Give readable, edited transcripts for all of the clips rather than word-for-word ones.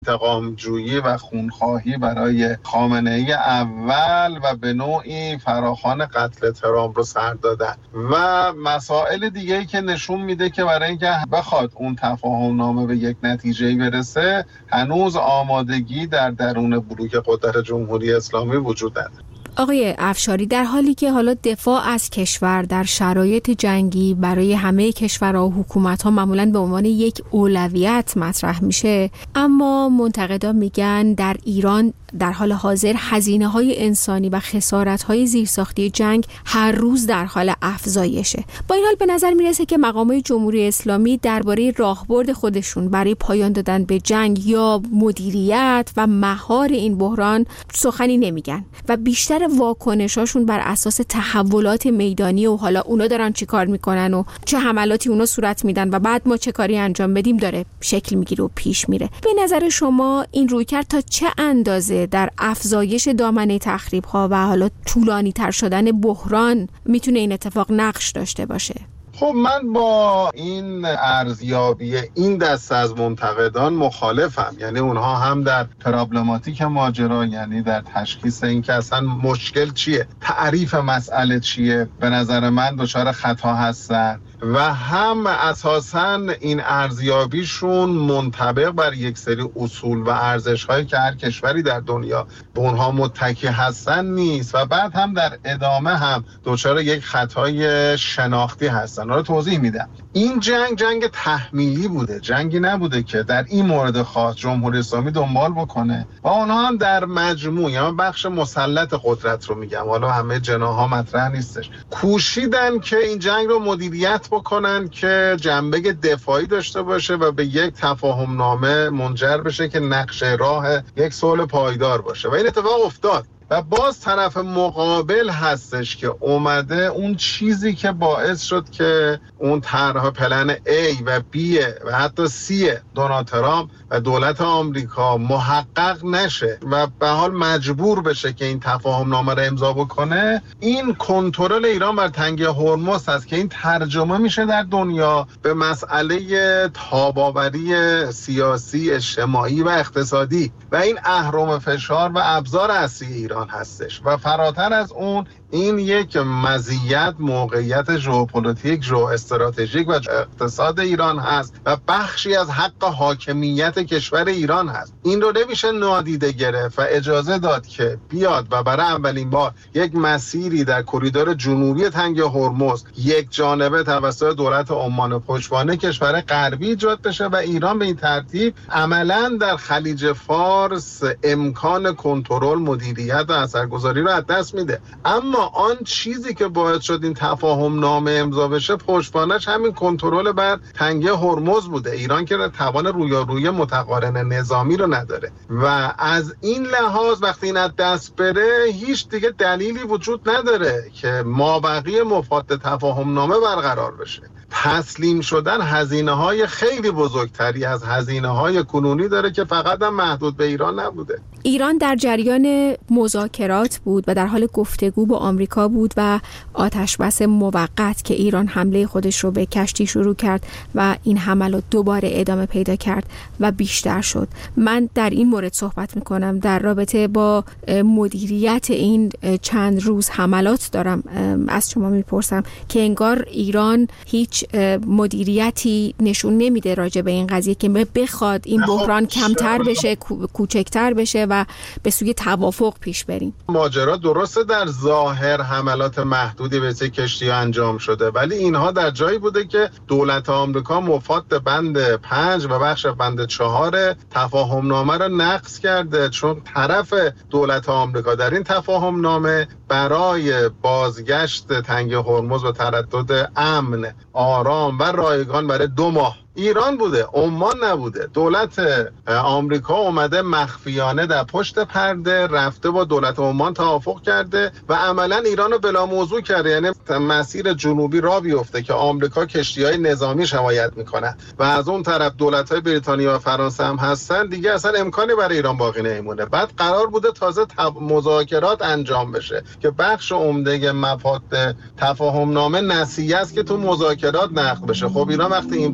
انتقام‌جویی و خونخواهی برای خامنه‌ای اول و به نوعی فراخوان قتل ترامپ رو سر دادن و مسائل دیگه‌ای که نشون میده که برای اینکه بخواد اون تفاهم نامه به یک نتیجه‌ای برسه هنوز آمادگی در درون بلوک قدرت جمهوری اسلامی وجود نداره. آقای افشاری، در حالی که حالا دفاع از کشور در شرایط جنگی برای همه کشورها و حکومت‌ها معمولاً به عنوان یک اولویت مطرح میشه، اما منتقدان میگن در ایران در حال حاضر هزینه‌های انسانی و خسارت‌های زیرساختی جنگ هر روز در حال افزایشه. با این حال به نظر میرسه که مقامات جمهوری اسلامی درباره راهبرد خودشون برای پایان دادن به جنگ یا مدیریت و مهار این بحران سخنی نمیگن و بیشتر واکنشاشون بر اساس تحولات میدانی و حالا اونا دارن چی کار میکنن و چه حملاتی اونا صورت میدن و بعد ما چه کاری انجام بدیم داره شکل میگیره و پیش میره. به نظر شما این رویکرد تا چه اندازه در افزایش دامنه تخریب‌ها و حالا طولانی تر شدن بحران میتونه این اتفاق نقش داشته باشه؟ خب من با این ارزیابی این دسته از منتقدان مخالفم. یعنی اونها هم در پرابلماتیک ماجرا، یعنی در تشخیص این که اصلا مشکل چیه، تعریف مسئله چیه، به نظر من دچار خطا هستن و هم اساساً این ارزیابیشون منطبق بر یک سری اصول و ارزش‌هایی که هر کشوری در دنیا به اونها متکی هستن نیست و بعد هم در ادامه هم دچار یک خطای شناختی هستن. رو توضیح میدم. این جنگ تحمیلی بوده، جنگی نبوده که در این مورد خاص جمهوری اسلامی دنبال بکنه و اونها هم در مجموع، یا بخش مسلط قدرت رو میگم، حالا همه جناح‌ها مطرح نیستش، کوشیدن که این جنگ رو مدیریت بکنن که جنبه دفاعی داشته باشه و به یک تفاهم نامه منجر بشه که نقشه راه یک صلح پایدار باشه و این اتفاق افتاد. و باز طرف مقابل هستش که اومده اون چیزی که باعث شد که اون طرح پلن A و B و حتی C دونالد ترامپ و دولت آمریکا محقق نشه و به حال مجبور بشه که این تفاهم نامه رو امضا بکنه. این کنترل ایران بر تنگه هرمز هست که این ترجمه میشه در دنیا به مسئله تاب‌آوری سیاسی، اجتماعی و اقتصادی و این اهرم فشار و ابزار اصلی ایران هستش و فراتر از اون این یک مزیت موقعیت ژئوپلیتیک، ژئواستراتژیک و اقتصاد ایران هست و بخشی از حق حاکمیت کشور ایران هست. این رو نمیشه نادیده گرفت و اجازه داد که بیاد و برای اولین بار یک مسیری در کریدور جنوبی تنگ هرمز یک جانبه توسط دولت عمان پشتوانه کشور غربی ایجاد بشه و ایران به این ترتیب عملاً در خلیج فارس امکان کنترل، مدیریت و اثرگذاری رو از دست میده. اما آن چیزی که باعث شد این تفاهم نامه امضا بشه پشتوانش همین کنترل بر تنگه هرمز بوده. ایران که توان رویارویی متقارن نظامی رو نداره و از این لحاظ وقتی این از دست بره هیچ دیگه دلیلی وجود نداره که مابقی مفاد تفاهم نامه برقرار بشه. تسلیم شدن هزینه‌های خیلی بزرگتری از هزینه‌های کنونی داره که فقط هم محدود به ایران نبوده. ایران در جریان مذاکرات بود و در حال گفتگو با آمریکا بود و آتشبس موقت که ایران حمله خودش رو به کشتی شروع کرد و این حملات دوباره ادامه پیدا کرد و بیشتر شد. من در این مورد صحبت میکنم در رابطه با مدیریت این چند روز حملات دارم از شما میپرسم که انگار ایران هیچ مدیریتی نشون نمیده راجع به این قضیه که بخواد این بحران کمتر بشه، کوچکتر بشه و به سوی توافق پیش بریم. ماجرا درسته در ظاهر حملات محدودی به کشتی انجام شده، ولی اینها در جایی بوده که دولت آمریکا مفاد بند 5 و بخش بند 4 تفاهم نامه را نقض کرده، چون طرف دولت آمریکا در این تفاهم نامه برای بازگشت تنگه هرمز و تردد امن، آرام و رایگان برای 2 ماه ایران بوده، عمان نبوده. دولت آمریکا اومده مخفیانه در پشت پرده رفته با دولت عمان توافق کرده و عملا ایران رو بلا موضوع کرده، یعنی مسیر جنوبی را بیفته که آمریکا کشتی‌های نظامی حمایت میکنه و از اون طرف دولت‌های بریتانیا و فرانسه هم هستن، دیگه اصلا امکانی برای ایران باقی نمیمونه. بعد قرار بوده تازه مذاکرات انجام بشه که بخش عمده مفاد تفاهم نامه نسیه است که تو مذاکرات نقض بشه. خب ایران وقتی این پشتوانه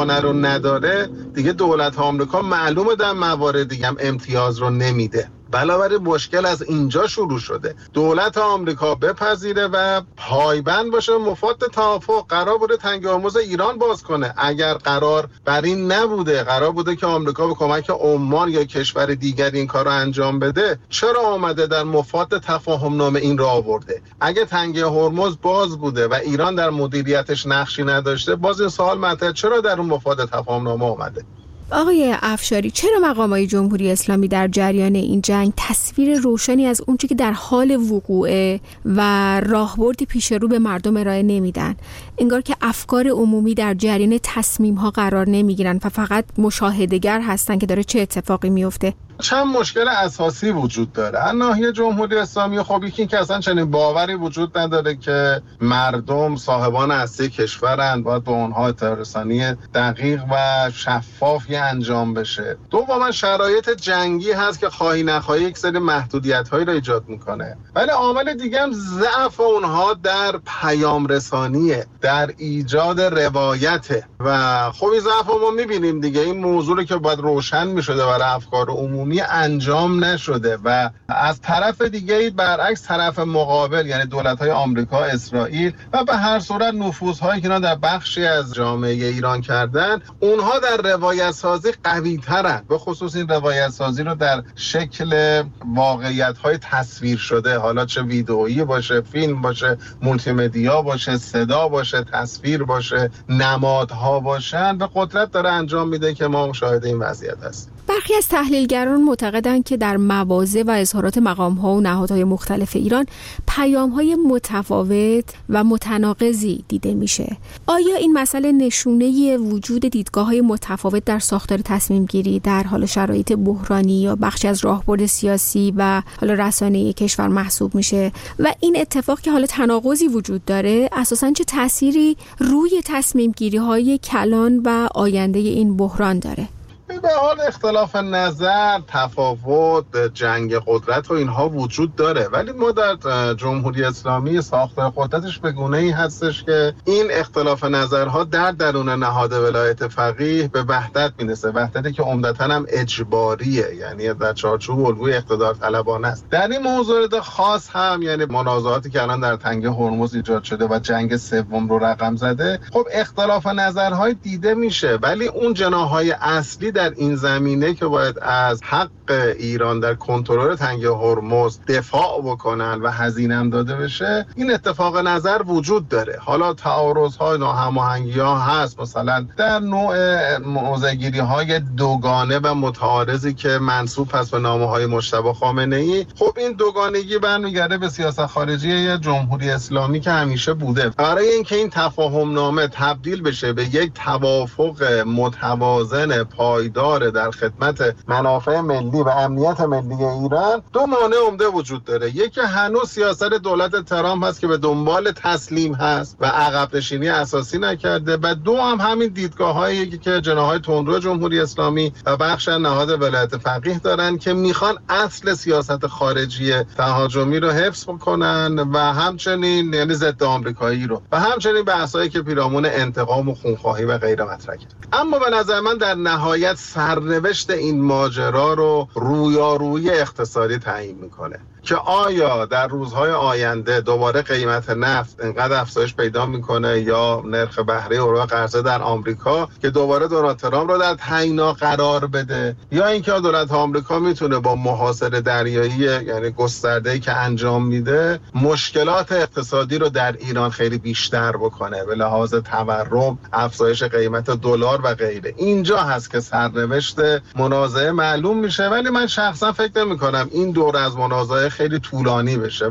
توانه رو نداره، دیگه دولت آمریکا معلومه در موارد دیگه هم امتیاز رو نمیده. بنابراین مشکل از اینجا شروع شده. دولت آمریکا بپذیره و پایبند باشه مفاد توافق. قرار بوده تنگه هرمز ایران باز کنه. اگر قرار بر این نبوده، قرار بوده که آمریکا به کمک عمان یا کشور دیگری این کار رو انجام بده، چرا آمده در مفاد تفاهم نامه این را آورده؟ اگه تنگه هرمز باز بوده و ایران در مدیریتش نقشی نداشته، باز این سوال مطرحه چرا در اون مفاد تفاهم نامه آمده؟ آقای افشاری، چرا مقامات جمهوری اسلامی در جریان این جنگ تصویر روشنی از اونچه که در حال وقوعه و راهبردی پیش رو به مردم ارائه نمیدن؟ انگار که افکار عمومی در جریان تصمیم‌ها قرار نمیگیرن و فقط مشاهده‌گر هستن که داره چه اتفاقی میفته. چند مشکل اساسی وجود داره از ناحیه جمهوری اسلامی. خب یکی که اصلا چنین باوری وجود نداره که مردم صاحبان اصلی کشورند، باید با اونها اطلاع رسانی دقیق و شفافی انجام بشه. دوما شرایط جنگی هست که خواهی نخواهی یک سری محدودیت‌هایی را ایجاد میکنه. ولی عامل دیگه هم ضعف اونها در پیام رسانیه، در ایجاد روایته و خب این ضعف ما میبینیم دیگه. این موضوع رو که باید روشن میشده برای افکار عمومی انجام نشده و از طرف دیگه برعکس طرف مقابل، یعنی دولت‌های آمریکا، اسرائیل و به هر صورت نفوذهایی که در بخشی از جامعه ایران کردن، اونها در روایت سازی قوی ترن. به خصوص این روایت سازی رو در شکل واقعیت‌های تصویر شده، حالا چه ویدئویی باشه، فیلم باشه، مولتی مدیا باشه، صدا باشه، تصویر باشه، نمادها باشن، به قدرت داره انجام میده که ما شاهد این وضعیت هستیم. برخی از تحلیلگران معتقدند که در مواضع و اظهارات مقام‌ها و نهادهای مختلف ایران پیام‌های متفاوت و متناقضی دیده میشه. آیا این مسئله نشونه وجود دیدگاه‌های متفاوت در ساختار تصمیم گیری در حال شرایط بحرانی یا بخشی از راهبرد سیاسی و حالا رسانه‌ای کشور محسوب میشه و این اتفاق که حالا تناقضی وجود داره اساساً چه تأثیری روی تصمیم گیری‌های کلان و آینده این بحران داره؟ به حال اختلاف نظر، تفاوت، جنگ قدرت و اینها وجود داره، ولی ما در جمهوری اسلامی ساختار قدرتش به گونه‌ای هستش که این اختلاف نظرها در درون نهاد ولایت فقیه به وحدت میرسه. وحدتی که عمدتاً هم اجباریه، یعنی در چارچوب الگوی اقتدار طلبانه است. در این موضوع خاص هم یعنی منازعاتی که الان در تنگه هرمز ایجاد شده و جنگ سوم رو رقم زده، خب اختلاف نظرهای دیده میشه، ولی اون جناح‌های اصلی در این زمینه که باید از حق ایران در کنترل تنگه هرمز دفاع بکنن و هزینه هم داده بشه، این اتفاق نظر وجود داره. حالا تعارض‌ها، ناهماهنگی‌ها هست، مثلا در نوع موضع‌گیری‌های دوگانه و متعارضی که منسوب هست به نامه‌های مجتبی خامنه‌ای. خب این دوگانگی برمیگرده به سیاست خارجی جمهوری اسلامی که همیشه بوده. برای اینکه این تفاهم نامه تبدیل بشه به یک توافق متوازن پایدار در خدمت منافع ملی و امنیت ملی ایران، دو مانع عمده وجود داره. یکی هنوز سیاست دولت ترامپ هست که به دنبال تسلیم هست و عقب نشینی اساسی نکرده، و دو هم همین دیدگاه‌هایی که جناح‌های تندرو جمهوری اسلامی و بخش نهاد ولایت فقیه دارن که میخوان اصل سیاست خارجی تهاجمی رو حفظ بکنن و همچنین یعنی ضد آمریکایی رو و همچنین بحثایی که پیرامون انتقام و خونخواهی و غیره مطرح کرد. اما به نظر من در نهایت سرنوشت این ماجرا رو رویارویی اقتصادی تعیین میکنه که آیا در روزهای آینده دوباره قیمت نفت انقدر افزایش پیدا میکنه یا نرخ بهره اوراق قرضه در آمریکا که دوباره دونالد ترامپ رو در تعیینا قرار بده، یا اینکه دولت آمریکا میتونه با محاصره دریایی یعنی گسترده‌ای که انجام میده مشکلات اقتصادی رو در ایران خیلی بیشتر بکنه به لحاظ تورم، افزایش قیمت دلار و غیره. اینجا هست که سرنوشت منازعه معلوم میشه، ولی من شخصا فکر نمی‌کنم این دور از منازعه خیلی طولانی بشه.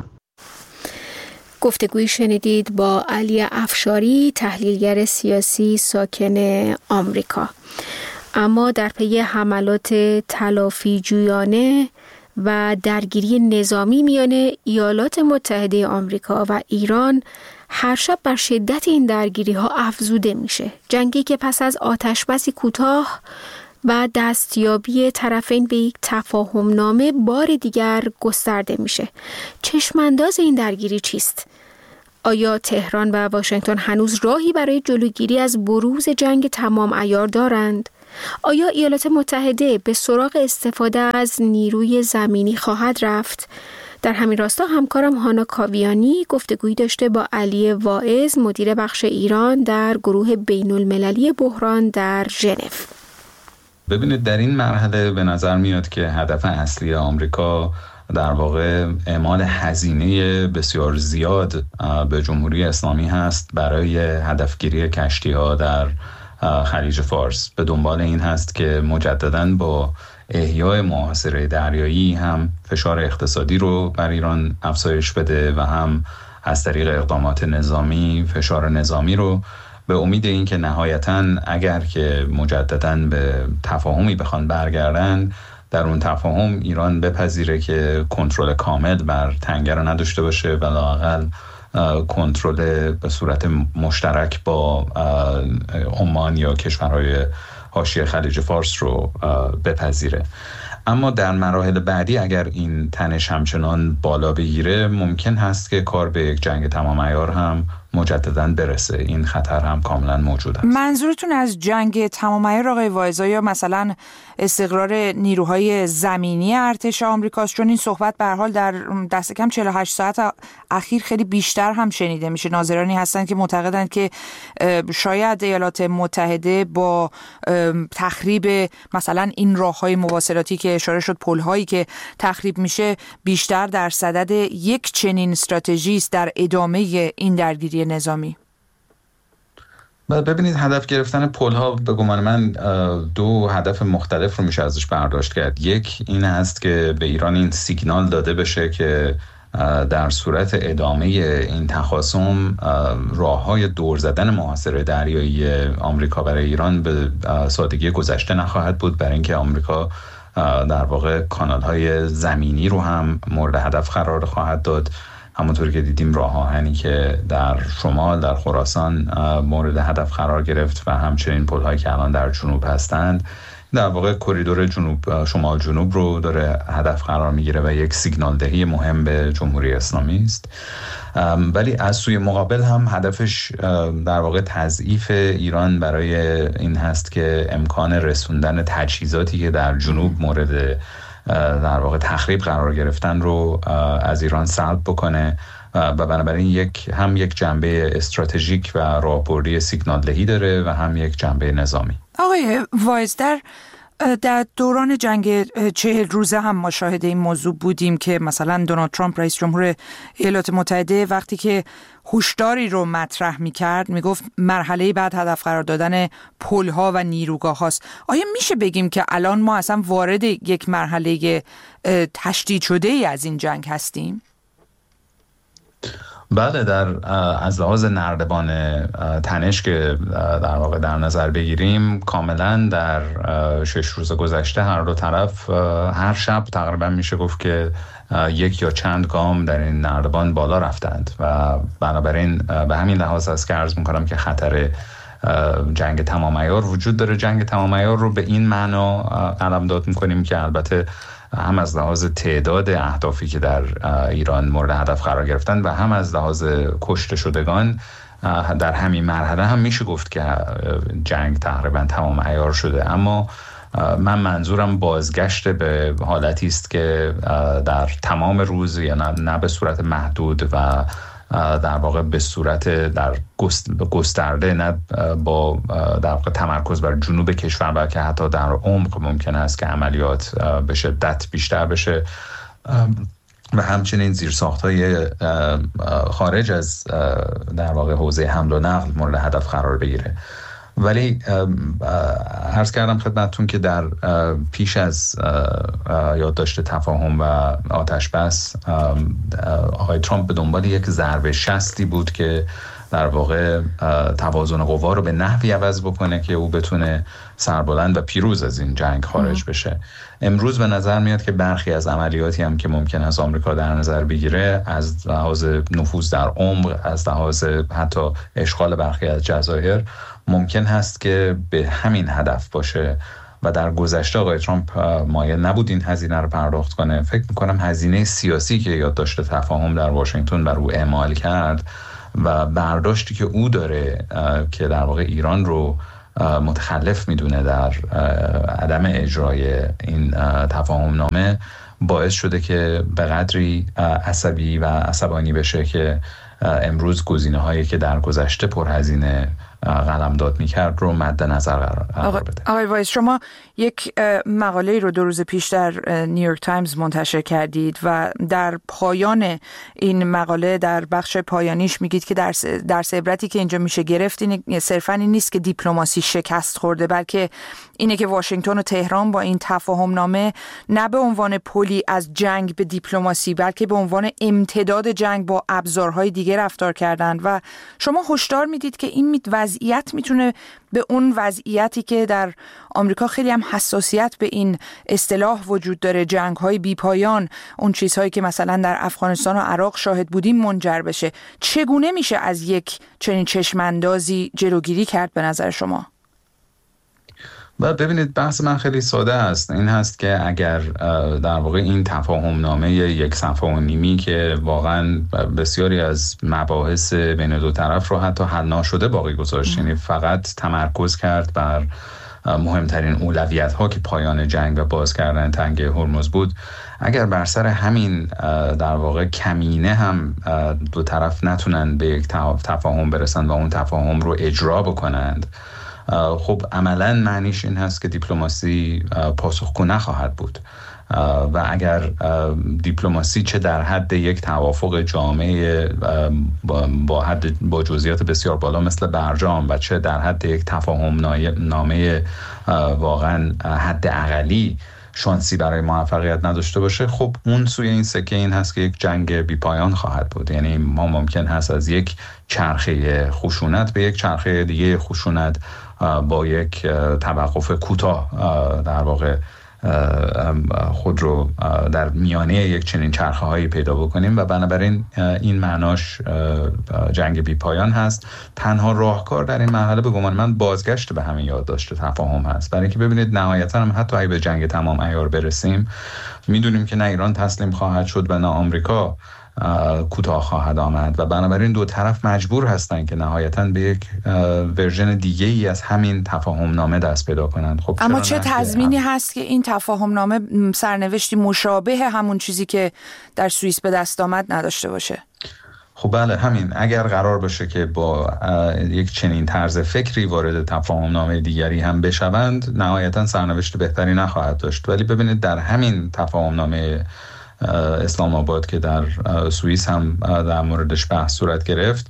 گفتگویی شنیدید با علی افشاری، تحلیلگر سیاسی ساکن آمریکا. اما در پی حملات تلافی جویانه و درگیری نظامی میان ایالات متحده آمریکا و ایران، هر شب بر شدت این درگیری ها افزوده میشه. جنگی که پس از آتشبسی کوتاه و دستیابی طرفین به یک تفاهم نامه بار دیگر گسترده میشه. چشمانداز این درگیری چیست؟ آیا تهران و واشنگتن هنوز راهی برای جلوگیری از بروز جنگ تمام عیار دارند؟ آیا ایالات متحده به سراغ استفاده از نیروی زمینی خواهد رفت؟ در همین راستا همکارم هانا کاویانی گفتگویی داشته با علی واعظ، مدیر بخش ایران در گروه بین المللی بحران در ژنو. ببینید، در این مرحله به نظر میاد که هدف اصلی آمریکا در واقع اعمال هزینه بسیار زیاد به جمهوری اسلامی هست برای هدفگیری کشتی‌ها در خلیج فارس. به دنبال این هست که مجدداً با احیای محاصره دریایی هم فشار اقتصادی رو بر ایران افزایش بده و هم از طریق اقدامات نظامی فشار نظامی رو، به امید این که نهایتاً اگر که مجدداً به تفاهمی بخوان برگردن، در اون تفاهم ایران بپذیره که کنترل کامل بر تنگه رو نداشته باشه و لااقل کنترل به صورت مشترک با عمان یا کشورهای حاشیه خلیج فارس رو بپذیره. اما در مراحل بعدی اگر این تنش همچنان بالا بگیره، ممکن هست که کار به یک جنگ تمام عیار هم مجدداً برسه. این خطر هم کاملا موجود است. منظورتون از جنگ تمام عیار آقای واعظ یا مثلا استقرار نیروهای زمینی ارتش آمریکاست؟ چون این صحبت به هر حال در دست کم 48 ساعت اخیر خیلی بیشتر هم شنیده میشه. ناظرانی هستن که معتقدند که شاید ایالات متحده با تخریب مثلا این راههای مواصلاتی که اشاره شد، پل‌هایی که تخریب میشه، بیشتر در صدد یک چنین استراتژی است در ادامه این درگیری نظامی. ببینید، هدف گرفتن پل‌ها به گمان من دو هدف مختلف رو میشه ازش برداشت کرد. یک این هست که به ایران این سیگنال داده بشه که در صورت ادامه این تخاصم راه‌های دور زدن محاصره دریایی آمریکا برای ایران به سادگی گذشته نخواهد بود، برای اینکه آمریکا در واقع کانال‌های زمینی رو هم مورد هدف قرار خواهد داد. همونطوری که دیدیم راه آهنی که در شمال در خراسان مورد هدف قرار گرفت و همچنین پل‌هایی که الان در جنوب هستند، در واقع کریدور جنوب شمال جنوب رو داره هدف قرار میگیره و یک سیگنال دهی مهم به جمهوری اسلامی است. ولی از سوی مقابل هم هدفش در واقع تضعیف ایران برای این هست که امکان رسوندن تجهیزاتی که در جنوب مورد در واقع تخریب قرار گرفتن رو از ایران سلب بکنه و بنابراین یک جنبه استراتژیک و راهبردی سیگنال دهی داره و هم یک جنبه نظامی. آقای واعظ، در دوران جنگ 40 روزه هم ما شاهد این موضوع بودیم که مثلا دونالد ترامپ رئیس جمهور ایالات متحده وقتی که هشداری رو مطرح می‌کرد میگفت مرحله بعد هدف قرار دادن پل‌ها و نیروگاه هاست. آیا میشه بگیم که الان ما اصلا وارد یک مرحله تشدید شده ای از این جنگ هستیم؟ بله، از لحاظ نردبان تنش که در واقع در نظر بگیریم، کاملا در 6 روز گذشته هر دو طرف هر شب تقریبا میشه گفت که یک یا چند گام در این نردبان بالا رفتند و بنابراین به همین لحاظ است که عرض میکنم که خطر جنگ تمام عیار وجود داره. جنگ تمام عیار رو به این معنا قلمداد میکنیم که البته هم از لحاظ تعداد اهدافی که در ایران مورد هدف قرار گرفتن و هم از لحاظ کشته شدگان در همین مرحله هم میشه گفت که جنگ تقریبا تمام عیار شده. اما من منظورم بازگشت به حالتی است که در تمام روز یا نه به صورت محدود و در واقع به صورت در گسترده، نه با در واقع تمرکز بر جنوب کشور، بلکه حتی در عمق ممکن است که عملیات به شدت بیشتر بشه و همچنین زیرساخت‌های خارج از در واقع حوزه حمل و نقل مورد هدف قرار بگیره. ولی عرض کردم خدمتتون که در پیش از یادداشت تفاهم و آتش بس، آقای ترامپ به دنبال یک ضربه شستی بود که در واقع توازن قوا رو به نحوی عوض بکنه که او بتونه سربلند و پیروز از این جنگ خارج بشه. امروز به نظر میاد که برخی از عملیاتی هم که ممکن است آمریکا در نظر بگیره، از لحاظ نفوذ در عمق، از لحاظ حتی اشغال برخی از جزایر، ممکن هست که به همین هدف باشه و در گذشته آقای ترامپ مایل نبود این هزینه رو پرداخت کنه. فکر میکنم هزینه سیاسی که یادداشت تفاهم در واشنگتن بر او اعمال کرد و برداشتی که او داره که در واقع ایران رو متخلف میدونه در عدم اجرای این تفاهم نامه باعث شده که به قدری عصبی و عصبانی بشه که امروز گزینه‌هایی که در گذشته پرهزینه قلمداد می‌کرد رو مد نظر قرار بده. آقای وایس، شما یک مقاله رو 2 روز پیش در نیویورک تایمز منتشر کردید و در پایان این مقاله در بخش پایانیش میگید که درس عبرتی که اینجا میشه گرفت صرفاً این نیست که دیپلماسی شکست خورده، بلکه اینه که واشنگتن و تهران با این تفاهم نامه نه به عنوان پلی از جنگ به دیپلماسی بلکه به عنوان امتداد جنگ با ابزارهای دیگه رفتار کردند و شما هشدار میدید که این وضعیت میتونه به اون وضعیتی که در آمریکا خیلی هم حساسیت به این اصطلاح وجود داره، جنگ‌های بی‌پایان، اون چیزهایی که مثلا در افغانستان و عراق شاهد بودیم منجر بشه. چگونه میشه از یک چنین چشم‌اندازی جلوگیری کرد به نظر شما؟ ببینید، بحث من خیلی ساده است. این هست که اگر در واقع این تفاهم نامه 1.5 صفحه که واقعا بسیاری از مباحث بین دو طرف رو حتی حل نشده باقی گذاشت، یعنی فقط تمرکز کرد بر مهمترین اولویت ها که پایان جنگ و باز کردن تنگه هرمز بود، اگر بر سر همین در واقع کمینه هم دو طرف نتونن به یک تفاهم برسن و اون تفاهم رو اجرا بکنند، خب عملاً معنیش این هست که دیپلماسی پاسخگو نخواهد بود و اگر دیپلماسی چه در حد یک توافق جامع با جزئیات بسیار بالا مثل برجام و چه در حد یک تفاهم نامه واقعاً حد اقلی شانسی برای موفقیت نداشته باشه، خب اون سوی این سکه این هست که یک جنگ بی پایان خواهد بود. یعنی ما ممکن هست از یک چرخه خشونت به یک چرخه دیگه خشونت با یک توقف کوتاه در واقع خود رو در میانه یک چنین چرخه هایی پیدا بکنیم و بنابراین این معناش جنگ بی پایان هست. تنها راهکار در این مرحله به گمان من بازگشت به همین یادداشت تفاهم هست، برای اینکه ببینید نهایتا هم حتی اگه به جنگ تمام عیار برسیم میدونیم که نه ایران تسلیم خواهد شد و نه آمریکا کوتاه خواهد آمد و بنابراین دو طرف مجبور هستن که نهایتاً به یک ورژن دیگه ای از همین تفاهم نامه دست پیدا کنند. خب اما چه تضمینی هست که این تفاهم نامه سرنوشتی مشابه همون چیزی که در سوئیس به دست آمد نداشته باشه؟ خب بله، همین اگر قرار باشه که با یک چنین طرز فکری وارد تفاهم نامه دیگری هم بشوند، نهایتاً سرنوشت بهتری نخواهد داشت. ولی ببینید در همین تفاهم نامه اسلام آباد که در سوئیس هم در موردش بحث صورت گرفت،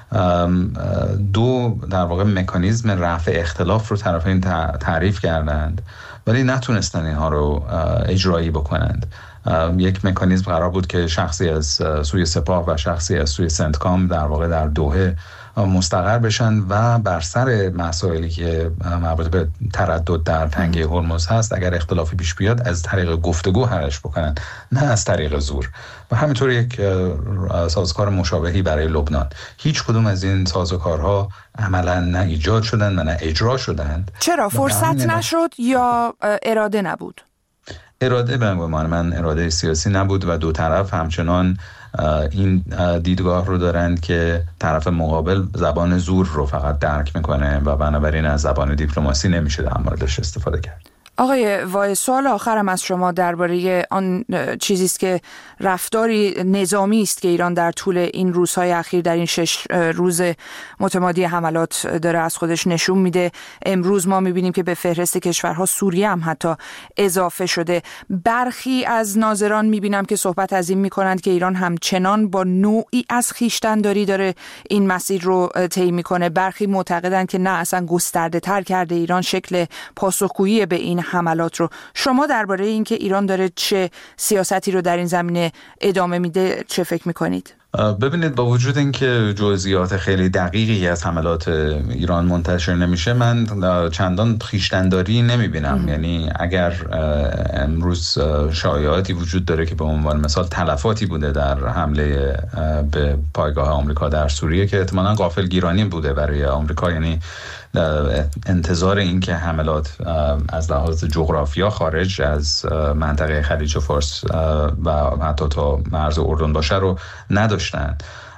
دو در واقع مکانیزم رفع اختلاف رو طرفین تعریف کردند ولی نتونستن اینها رو اجرایی بکنند. یک مکانیزم قرار بود که شخصی از سوی سپاه و شخصی از سوی سنتکام در واقع در دوحه مستقر بشن و بر سر مسائلی که مربوط به تردد در تنگه هرمز هست اگر اختلافی پیش بیاد از طریق گفتگو حلش بکنن، نه از طریق زور. و همینطور یک سازوکار مشابهی برای لبنان. هیچ کدوم از این سازوکارها عملا نه ایجاد شدن و نه اجرا شدند. چرا؟ فرصت نشد یا اراده نبود؟ اراده به گمان من اراده سیاسی نبود و دو طرف همچنان این دیدگاه رو دارند که طرف مقابل زبان زور رو فقط درک میکنه و بنابراین از زبان دیپلماسی نمیشه در موردش استفاده کرد. آقای وای، سوال آخرم از شما درباره آن چیزی است که رفتاری نظامی است که ایران در طول این روزهای اخیر در این 6 روز متمادی حملات داره از خودش نشون میده. امروز ما میبینیم که به فهرست کشورها سوریه هم حتی اضافه شده. برخی از ناظران میبینم که صحبت از این میکنند که ایران همچنان با نوعی از خویشتن‌داری داره این مسیر رو طی میکنه. برخی معتقدند که نه، اصلا گسترده تر کرده ایران شکل پاسخگویی به این حملات رو. شما درباره اینکه ایران داره چه سیاستی رو در این زمینه ادامه میده چه فکر میکنید؟ ببینید، با وجود اینکه جزئیات خیلی دقیقی از حملات ایران منتشر نمیشه، من چندان خویشتن‌داری نمیبینم. یعنی اگر امروز شایعاتی وجود داره که به عنوان مثال تلفاتی بوده در حمله به پایگاه آمریکا در سوریه که احتمالاً غافلگیرانی بوده برای آمریکا، یعنی انتظار این که حملات از لحاظ جغرافیا خارج از منطقه خلیج فارس و حتی تا مرز اردن باشه رو نداشتن.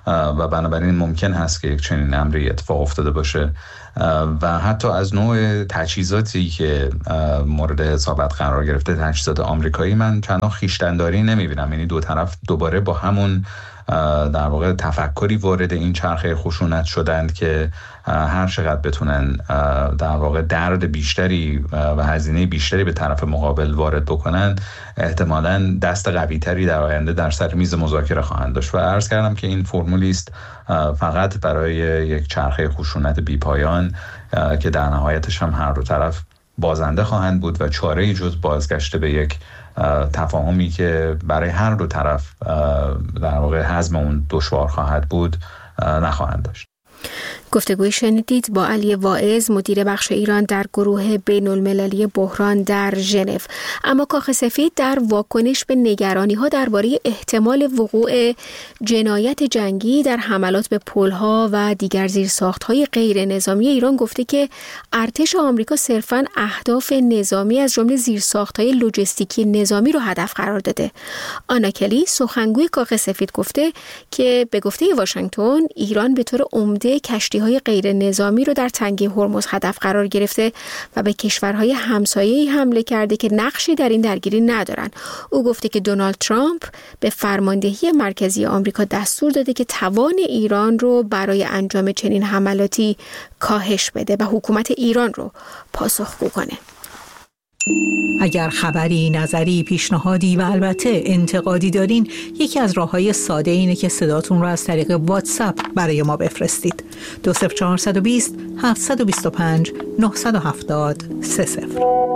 و بنابراین ممکن هست که یک چنین امری اتفاق افتاده باشه و حتی از نوع تجهیزاتی که مورد حسابت قرار گرفته، تجهیزات آمریکایی، من چندان خویشتن‌داری نمی‌بینم. یعنی دو طرف دوباره با همون در واقع تفکری وارد این چرخه خشونت شدند که هر چقدر بتونن در واقع درد بیشتری و هزینه بیشتری به طرف مقابل وارد بکنن، احتمالاً دست قوی‌تری در آینده در سر میز مذاکره خواهند داشت. و عرض کردم که این فرمولی است فقط برای یک چرخه خشونت بی‌پایان که در نهایتش هم هر دو طرف بازنده خواهند بود و چاره‌ای جز بازگشت به یک تفاهمی که برای هر دو طرف در واقع هضم اون دشوار خواهد بود نخواهند داشت. گفتگوی شنیدید با علی واعظ، مدیر بخش ایران در گروه بین المللی بحران در ژنو. اما کاخ سفید در واکنش به نگرانی‌ها درباره احتمال وقوع جنایت جنگی در حملات به پل‌ها و دیگر زیرساخت‌های غیر نظامی ایران گفته که ارتش آمریکا صرفاً اهداف نظامی از جمله زیرساخت‌های لوجستیکی نظامی رو هدف قرار داده. آنا کلی، سخنگوی کاخ سفید، گفته که به گفته واشنگتن ایران به طور عمده کشتی‌های غیر نظامی رو در تنگه هرمز هدف قرار گرفته و به کشورهای همسایه‌ای حمله کرده که نقشی در این درگیری ندارن. او گفته که دونالد ترامپ به فرماندهی مرکزی آمریکا دستور داده که توان ایران رو برای انجام چنین حملاتی کاهش بده و حکومت ایران رو پاسخگو کنه. اگر خبری، نظری، پیشنهادی و البته انتقادی دارین، یکی از راه‌های ساده اینه که صداتون رو از طریق واتساپ برای ما بفرستید. 20420 725 970 30.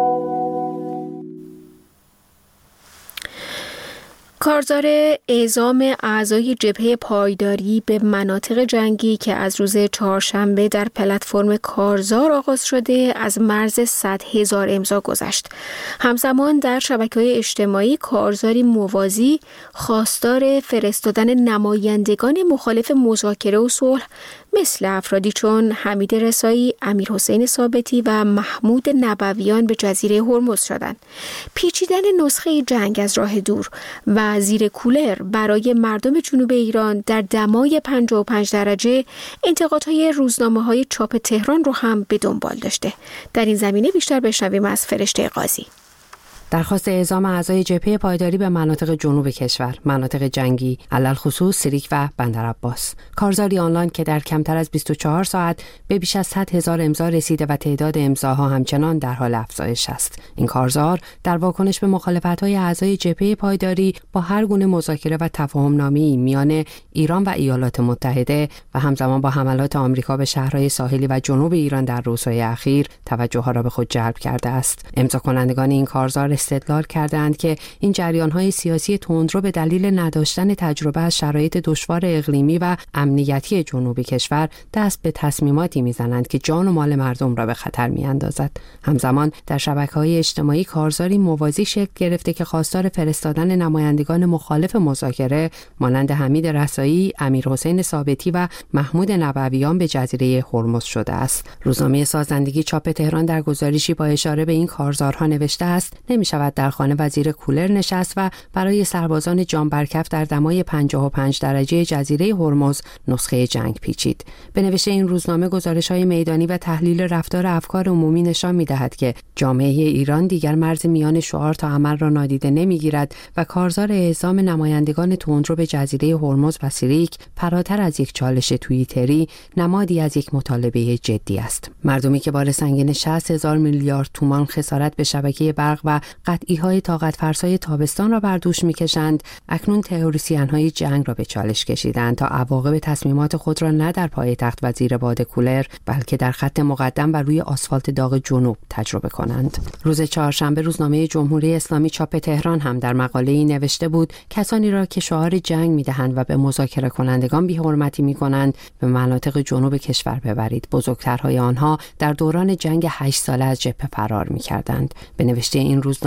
کارزار اعزام اعضای جبهه پایداری به مناطق جنگی که از روز چهارشنبه در پلتفرم کارزار آغاز شده از مرز 100,000 امضا گذشت. همزمان در شبکه‌های اجتماعی کارزاری موازی خواستار فرستادن نمایندگان مخالف مذاکره و صلح مثل افرادی چون حمید رسایی، امیرحسین ثابتی و محمود نبویان به جزیره هرمز شدند. پیچیدن نسخه جنگ از راه دور و زیر کولر برای مردم جنوب ایران در دمای 55 درجه انتقادهای روزنامه‌های چاپ تهران رو هم به دنبال داشته. در این زمینه بیشتر بشنویم از فرشته قاضی. درخواست اعزام اعضای جبهه پایداری به مناطق جنوب کشور، مناطق جنگی، علل خصوص سیریک و بندرعباس. کارزاری آنلاین که در کمتر از 24 ساعت به بیش از 100,000 امضا رسیده و تعداد امضاها همچنان در حال افزایش است. این کارزار در واکنش به مخالفت‌های اعضای جبهه پایداری با هر گونه مذاکره و تفاهم‌نامه‌ای میان ایران و ایالات متحده و همزمان با حملات آمریکا به شهرهای ساحلی و جنوب ایران در روزهای اخیر توجه را به خود جلب کرده است. امضا کنندگان این کارزار استدلال کردند که این جریان‌های سیاسی تندرو به دلیل نداشتن تجربه از شرایط دشوار اقلیمی و امنیتی جنوبی کشور دست به تصمیماتی می‌زنند که جان و مال مردم را به خطر می‌اندازد. همزمان در شبکه‌های اجتماعی کارزاری موازی شکل گرفته که خواستار فرستادن نمایندگان مخالف مذاکره مانند حمید رسایی، امیرحسین ثابتی و محمود نبویان به جزیره هرمز شده است. روزنامه سازندگی چاپ تهران در گزارشی با اشاره به این کارزارها نوشته است: نمی‌شود در خانه و زیر کولر نشست و برای سربازان جان برکف در دمای 55 درجه جزیره هرمز نسخه جنگ پیچید. به نوشته این روزنامه گزارش‌های میدانی و تحلیل رفتار افکار عمومی نشان می‌دهد که جامعه ایران دیگر مرز میان شعار تا عمل را نادیده نمی‌گیرد و کارزار اعزام نمایندگان تندرو به جزیره هرمز و سیریک فراتر از یک چالش توییتری نمادی از یک مطالبه جدی است. مردمی که بار سنگین 60,000 میلیارد تومان خسارت به شبکه برق و قطعی‌های طاقت فرسای تابستان را بر دوش می‌کشند، اکنون تئوریسین‌های جنگ را به چالش کشیدند تا عواقب تصمیمات خود را نه در پایتخت و زیر باد کولر بلکه در خط مقدم و روی آسفالت داغ جنوب تجربه کنند. روز چهارشنبه روزنامه جمهوری اسلامی چاپ تهران هم در مقاله‌ای نوشته بود: کسانی را که شعار جنگ می‌دهند و به مذاکره کنندگان بی‌حرمتی می‌کنند به مناطق جنوب کشور ببرید. بزرگترهای آنها در دوران جنگ 8 ساله از جبهه فرار می‌کردند. به نوشته این روزنامه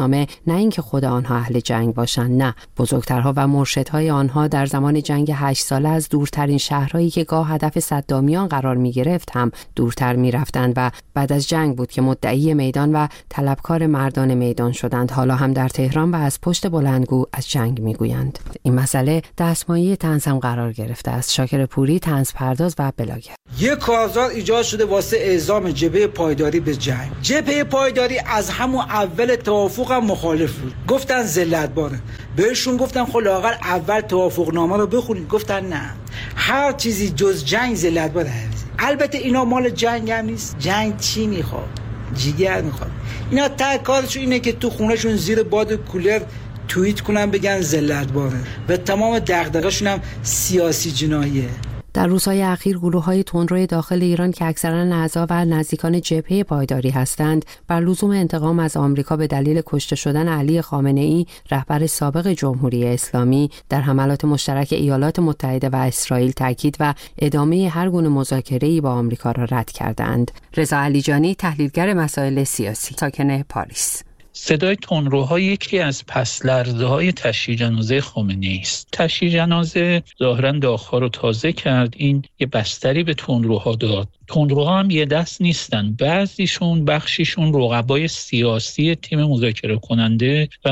روزنامه نه اینکه خود آنها اهل جنگ باشند، نه، بزرگترها و مرشدهای آنها در زمان جنگ 8 ساله از دورترین شهرهایی که گاه هدف صدامیان قرار می‌گرفت هم دورتر می‌رفتند و بعد از جنگ بود که مدعی میدان و طلبکار مردان میدان شدند. حالا هم در تهران و از پشت بلندگو از جنگ می‌گویند. این مسئله دستمایه طنز هم قرار گرفته است. شاکر پوری، طنز پرداز و بلاگر. یک کارزار ایجاد شده واسه اعزام جبهه پایداری به جنگ. جبهه پایداری از همون اول توافق هم مخالف بود. گفتن ذلت باره. بهشون گفتم خب لااقل اول توافقنامه رو بخونید. گفتن نه. هر چیزی جز جنگ ذلت باره. البته اینا مال جنگ هم نیست. جنگ چی میخواد؟ جیگر میخواد. اینا ته کارشون اینه که تو خونهشون زیر باد کولر توییت کنن بگن ذلت باره و تمام دغدغه‌شون هم سیاسی جناییه. در روزهای اخیر گروه‌های تندروی داخل ایران که اکثراً اعضا و نزدیکان جبهه پایداری هستند، بر لزوم انتقام از آمریکا به دلیل کشته شدن علی خامنه‌ای، رهبر سابق جمهوری اسلامی، در حملات مشترک ایالات متحده و اسرائیل تاکید و ادامه هر گونه مذاکره‌ای با آمریکا را رد کردند. رضا علیجانی، تحلیلگر مسائل سیاسی، ساکن پاریس: صدای تندروها یکی از پس‌لرزه‌های تشییع جنازه خامنه‌ای است. تشییع جنازه ظاهراً داغ‌ها رو تازه کرد. این یه بستری به تندروها داد. تندروها هم یه دست نیستن. بعضیشون، بخشیشون رقبای سیاسی تیم مذاکره کننده و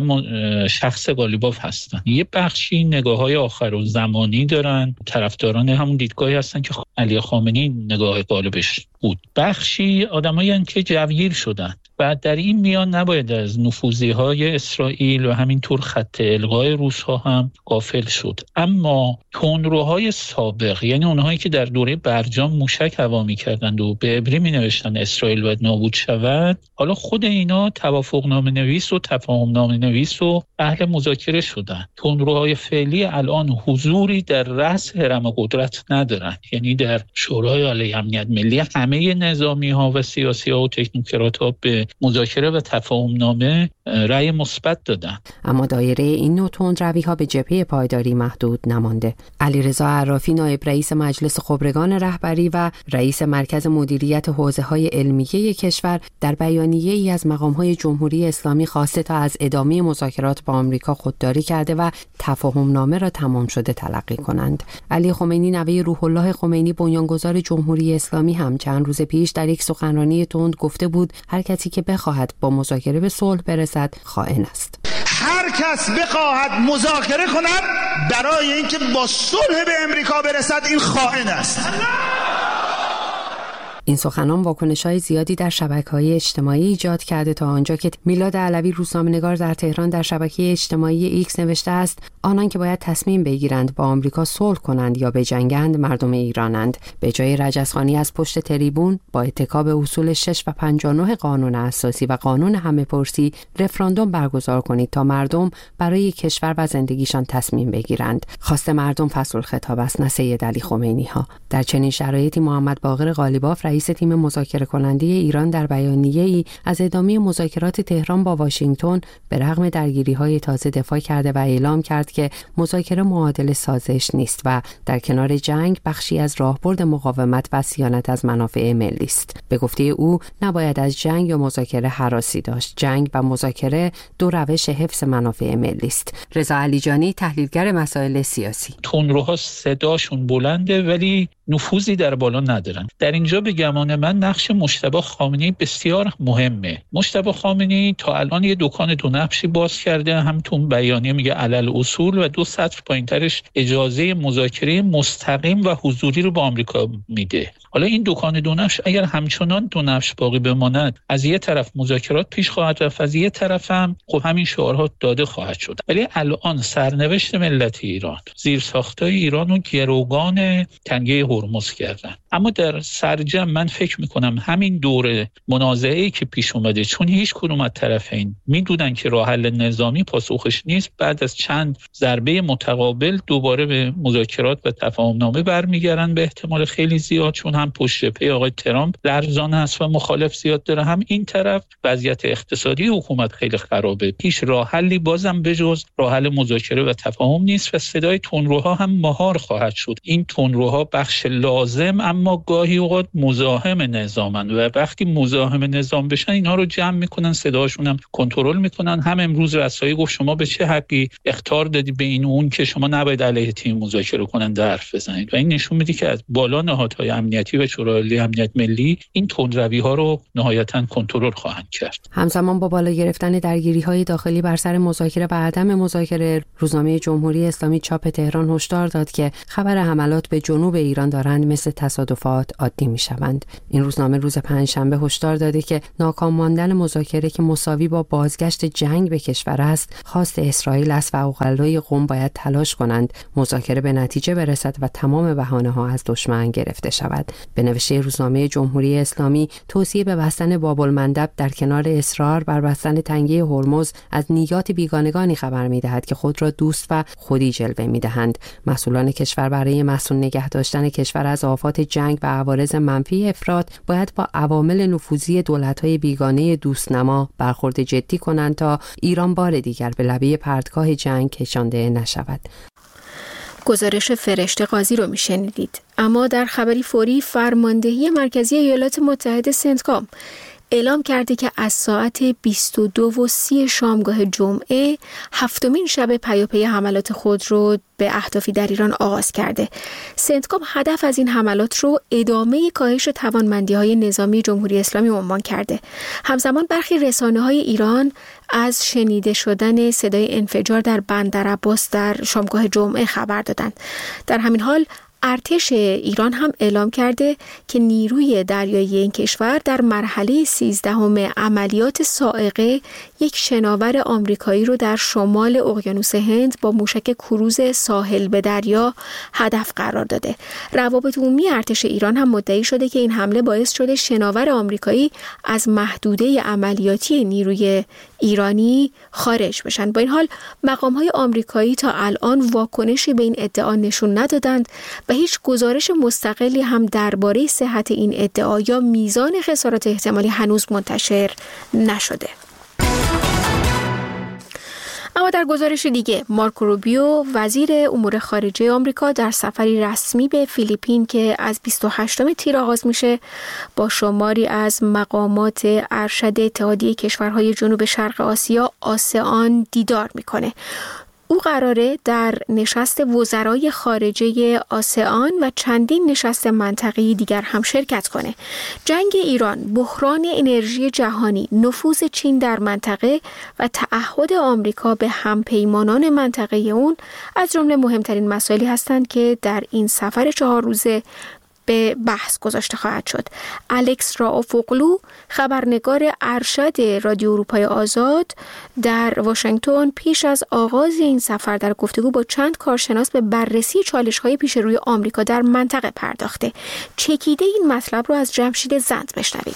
شخص قالیباف هستن. یه بخشی نگاه‌های آخرالزمانی دارن، طرفداران همون دیدگاهی هستن که علی خامنه‌ای نگاه غالبش بود. بخشی آدمایی که جوگیر شدن و در این میان نباید از نفوذی‌های اسرائیل و همینطور خط القای روس‌ها هم غافل شد. اما تندروهای سابق، یعنی اونهایی که در دوره برجام موشک هوا می‌کردند و به عبری می‌نوشتن اسرائیل باید نابود شود، حالا خود اینا توافقنامه نویس و تفاهمنامه نویس و اهل مذاکره شدن. تندروهای فعلی الان حضوری در رأس هرم قدرت ندارن، یعنی در شورای عالی امنیت ملی همه نظامی‌ها و سیاسی‌ها و تکنوکرات‌ها به مذاکره و تفاهمنامه رأی مثبت دادن. اما دایره این نوع تندروی‌ها به جبهه پایداری محدود نمانده. علیرضا عرافی، نایب رئیس مجلس خبرگان رهبری و رئیس مرکز مدیریت حوزه‌های علمیه کشور، در بیانیه‌ای از مقام‌های جمهوری اسلامی خواسته تا از ادامه مذاکرات با آمریکا خودداری کرده و تفاهمنامه را تمام شده تلقی کنند. علی خمینی، نوه روح الله خمینی، بنیانگذار جمهوری اسلامی، هم چند روز پیش در یک سخنرانی تند گفته بود هر کسی که بخواهد با مذاکره به صلح برسد خائن است. هر کس بخواهد مذاکره کند برای اینکه با صلح به امریکا برسد، این خائن است. این سخنان واکنش‌های زیادی در شبکه‌های اجتماعی ایجاد کرده، تا آنجا که میلاد علوی، روزنامه‌نگار در تهران، در شبکه اجتماعی ایکس نوشته است آنان که باید تصمیم بگیرند با آمریکا صلح کنند یا بجنگند مردم ایرانند. به جای رجزخوانی از پشت تریبون، با اتکا به اصول 6 و 59 قانون اساسی و قانون همه‌پرسی، رفراندوم برگزار کنید تا مردم برای کشور و زندگیشان تصمیم بگیرند. خواست مردم فصل الخطاب است، نه سید علی خمینی ها. در چنین شرایطی محمد باقر قالیباف، رئیس تیم مذاکره کننده ایران، در بیانیه‌ای از ادامه مذاکرات تهران با واشنگتن به رغم درگیری‌های تازه دفاع کرده و اعلام کرد که مذاکره معادل سازش نیست و در کنار جنگ بخشی از راهبرد مقاومت و صیانت از منافع ملی است. به گفته او نباید از جنگ یا مذاکره هراسی داشت. جنگ و مذاکره دو روش حفظ منافع ملی است. رضا علیجانی، تحلیلگر مسائل سیاسی: تندروها صداشون بلنده ولی نفوذی در بالا ندارن. در اینجا به گمان من نقش مجتبی خامنه‌ای بسیار مهمه. مجتبی خامنه‌ای تا الان یه دکان دو نقشی باز کرده، همتون بیانیه میگه علل اصول و 2 سطر پایینترش اجازه مذاکره مستقیم و حضوری رو با آمریکا میده. حالا این دکان دو نقش اگر همچنان دو نقش باقی بماند، از یه طرف مذاکرات پیش خواهد رفت، از یه طرف هم خب همین شعارها داده خواهد شد. ولی الان سرنوشت ملت ایران، زیرساختای ایران رو گروگان تنگه هرمز کردن. اما در سرجم من فکر میکنم همین دوره منازعه‌ای که پیش اومده، چون هیچ کدوم از طرفین میدونن که راه حل نظامی پاسخش نیست، بعد از چند ضربه متقابل دوباره به مذاکرات و تفاهمنامه برمیگردن به احتمال خیلی زیاد، چون هم پشت جبهه آقای ترامپ لرزان است و مخالف زیاد داره، هم این طرف وضعیت اقتصادی حکومت خیلی خرابه. هیچ راه حلی بازم بجز راه حل مذاکره و تفاهم نیست و صدای تندروها هم مهار خواهد شد. این تندروها بخش لازم اما گاهی اوقات مزاحم نظامن و وقتی مزاحم نظام بشن اینها رو جمع میکنن، صداشون هم کنترل میکنن. هم امروز رسایی گفت شما به چه حقی اخطار دادی به این اون که شما نباید علیه تیم مذاکره کننده حرف بزنید و این نشون میده که از بالا نهادهای امنیتی و شورای عالی امنیت ملی این تندروی‌ها رو نهایتاً کنترل خواهند کرد. همزمان با بالا گرفتن درگیری‌های داخلی بر سر مذاکره و عدم مذاکره، روزنامه جمهوری اسلامی چاپ تهران هشدار داد که خبر حملات به جنوب ایران دارند مثل تصادفات عادی می‌شوند. این روزنامه روز پنجشنبه هشدار داده که ناکام ماندن مذاکره که مساوی با بازگشت جنگ به کشور است، خواست اسرائیل است و اقلای قم باید تلاش کنند مذاکره به نتیجه برسد و تمام بهانه‌ها از دشمن گرفته شود. به نوشته روزنامه جمهوری اسلامی، توصیه به بستن باب‌المندب در کنار اصرار بر بستن تنگه هرمز از نیات بیگانگانی خبر می‌دهد که خود را دوست و خودی جلوه می‌دهند. مسئولان کشور برای مسئول نگه داشتن کشور از آفات جنگ و عوارض منفی افراد باید با عوامل نفوذی دولت‌های بیگانه دوستنما برخورد جدی کنند تا ایران بار دیگر به لبه پرتگاه جنگ کشانده نشود. گزارش فرشته قاضی رو میشنیدید. اما در خبری فوری، فرماندهی مرکزی ایالات متحده سنتکام اعلام کرده که از ساعت 22:30 شامگاه جمعه هفتمین شب پیاپی حملات خود رو به اهدافی در ایران آغاز کرده. سنتکام هدف از این حملات رو ادامه کاهش توانمندی‌های نظامی جمهوری اسلامی عنوان کرده. همزمان برخی رسانه‌های ایران از شنیده شدن صدای انفجار در بندرعباس در شامگاه جمعه خبر دادند. در همین حال ارتش ایران هم اعلام کرده که نیروی دریایی این کشور در مرحله 13 عملیات صاعقه یک شناور آمریکایی رو در شمال اقیانوس هند با موشک کروز ساحل به دریا هدف قرار داده. روابط عمومی ارتش ایران هم مدعی شده که این حمله باعث شده شناور آمریکایی از محدوده عملیاتی نیروی ایرانی خارج بشن. با این حال مقام‌های آمریکایی تا الان واکنشی به این ادعا نشون ندادند و هیچ گزارش مستقلی هم درباره صحت این ادعا یا میزان خسارات احتمالی هنوز منتشر نشده. اما در گزارش دیگه، مارکو روبیو وزیر امور خارجه آمریکا در سفری رسمی به فیلیپین که از 28 تیر آغاز میشه با شماری از مقامات ارشد اتحادیه کشورهای جنوب شرق آسیا آسئان دیدار میکنه. او قراره در نشست وزرای خارجه آسئان و چندین نشست منطقه‌ای دیگر هم شرکت کنه. جنگ ایران، بحران انرژی جهانی، نفوذ چین در منطقه و تعهد آمریکا به همپیمانان منطقه اون از جمله مهمترین مسائلی هستند که در این سفر 4 روزه به بحث گذاشته خواهد شد. الکس راوفوغلو، خبرنگار ارشد رادیو اروپای آزاد در واشنگتن، پیش از آغاز این سفر در گفتگو با چند کارشناس به بررسی چالش‌های پیش روی آمریکا در منطقه پرداخته. چکیده این مطلب رو از جمشید زند بشنوید.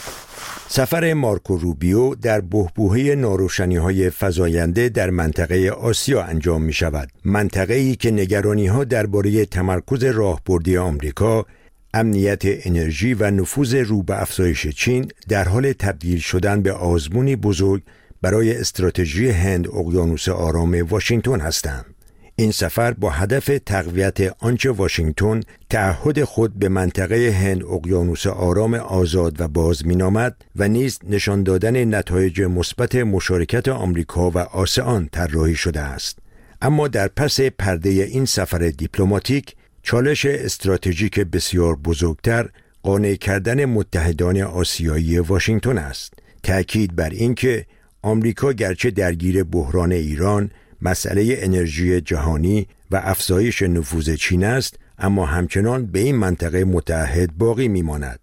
سفر مارکو روبیو در بحبوحه ناروشنی‌های فزاینده در منطقه آسیا انجام می‌شود. منطقه‌ای که نگرانی‌ها درباره تمرکز راهبردی آمریکا، امنیت انرژی و نفوذ رو به افزایش چین در حال تبدیل شدن به آزمونی بزرگ برای استراتژی هند اقیانوس آرام واشنگتن هستند. این سفر با هدف تقویت آنچه واشنگتن تعهد خود به منطقه هند اقیانوس آرام آزاد و باز مینامد و نیز نشان دادن نتایج مثبت مشارکت آمریکا و آسئان طراحی شده است. اما در پس پرده این سفر دیپلماتیک، چالش استراتژیک بسیار بزرگتر قانع کردن متحدان آسیایی واشنگتن است. تأکید بر این که آمریکا گرچه درگیر بحران ایران، مسئله انرژی جهانی و افزایش نفوذ چین است، اما همچنان به این منطقه متعهد باقی میماند.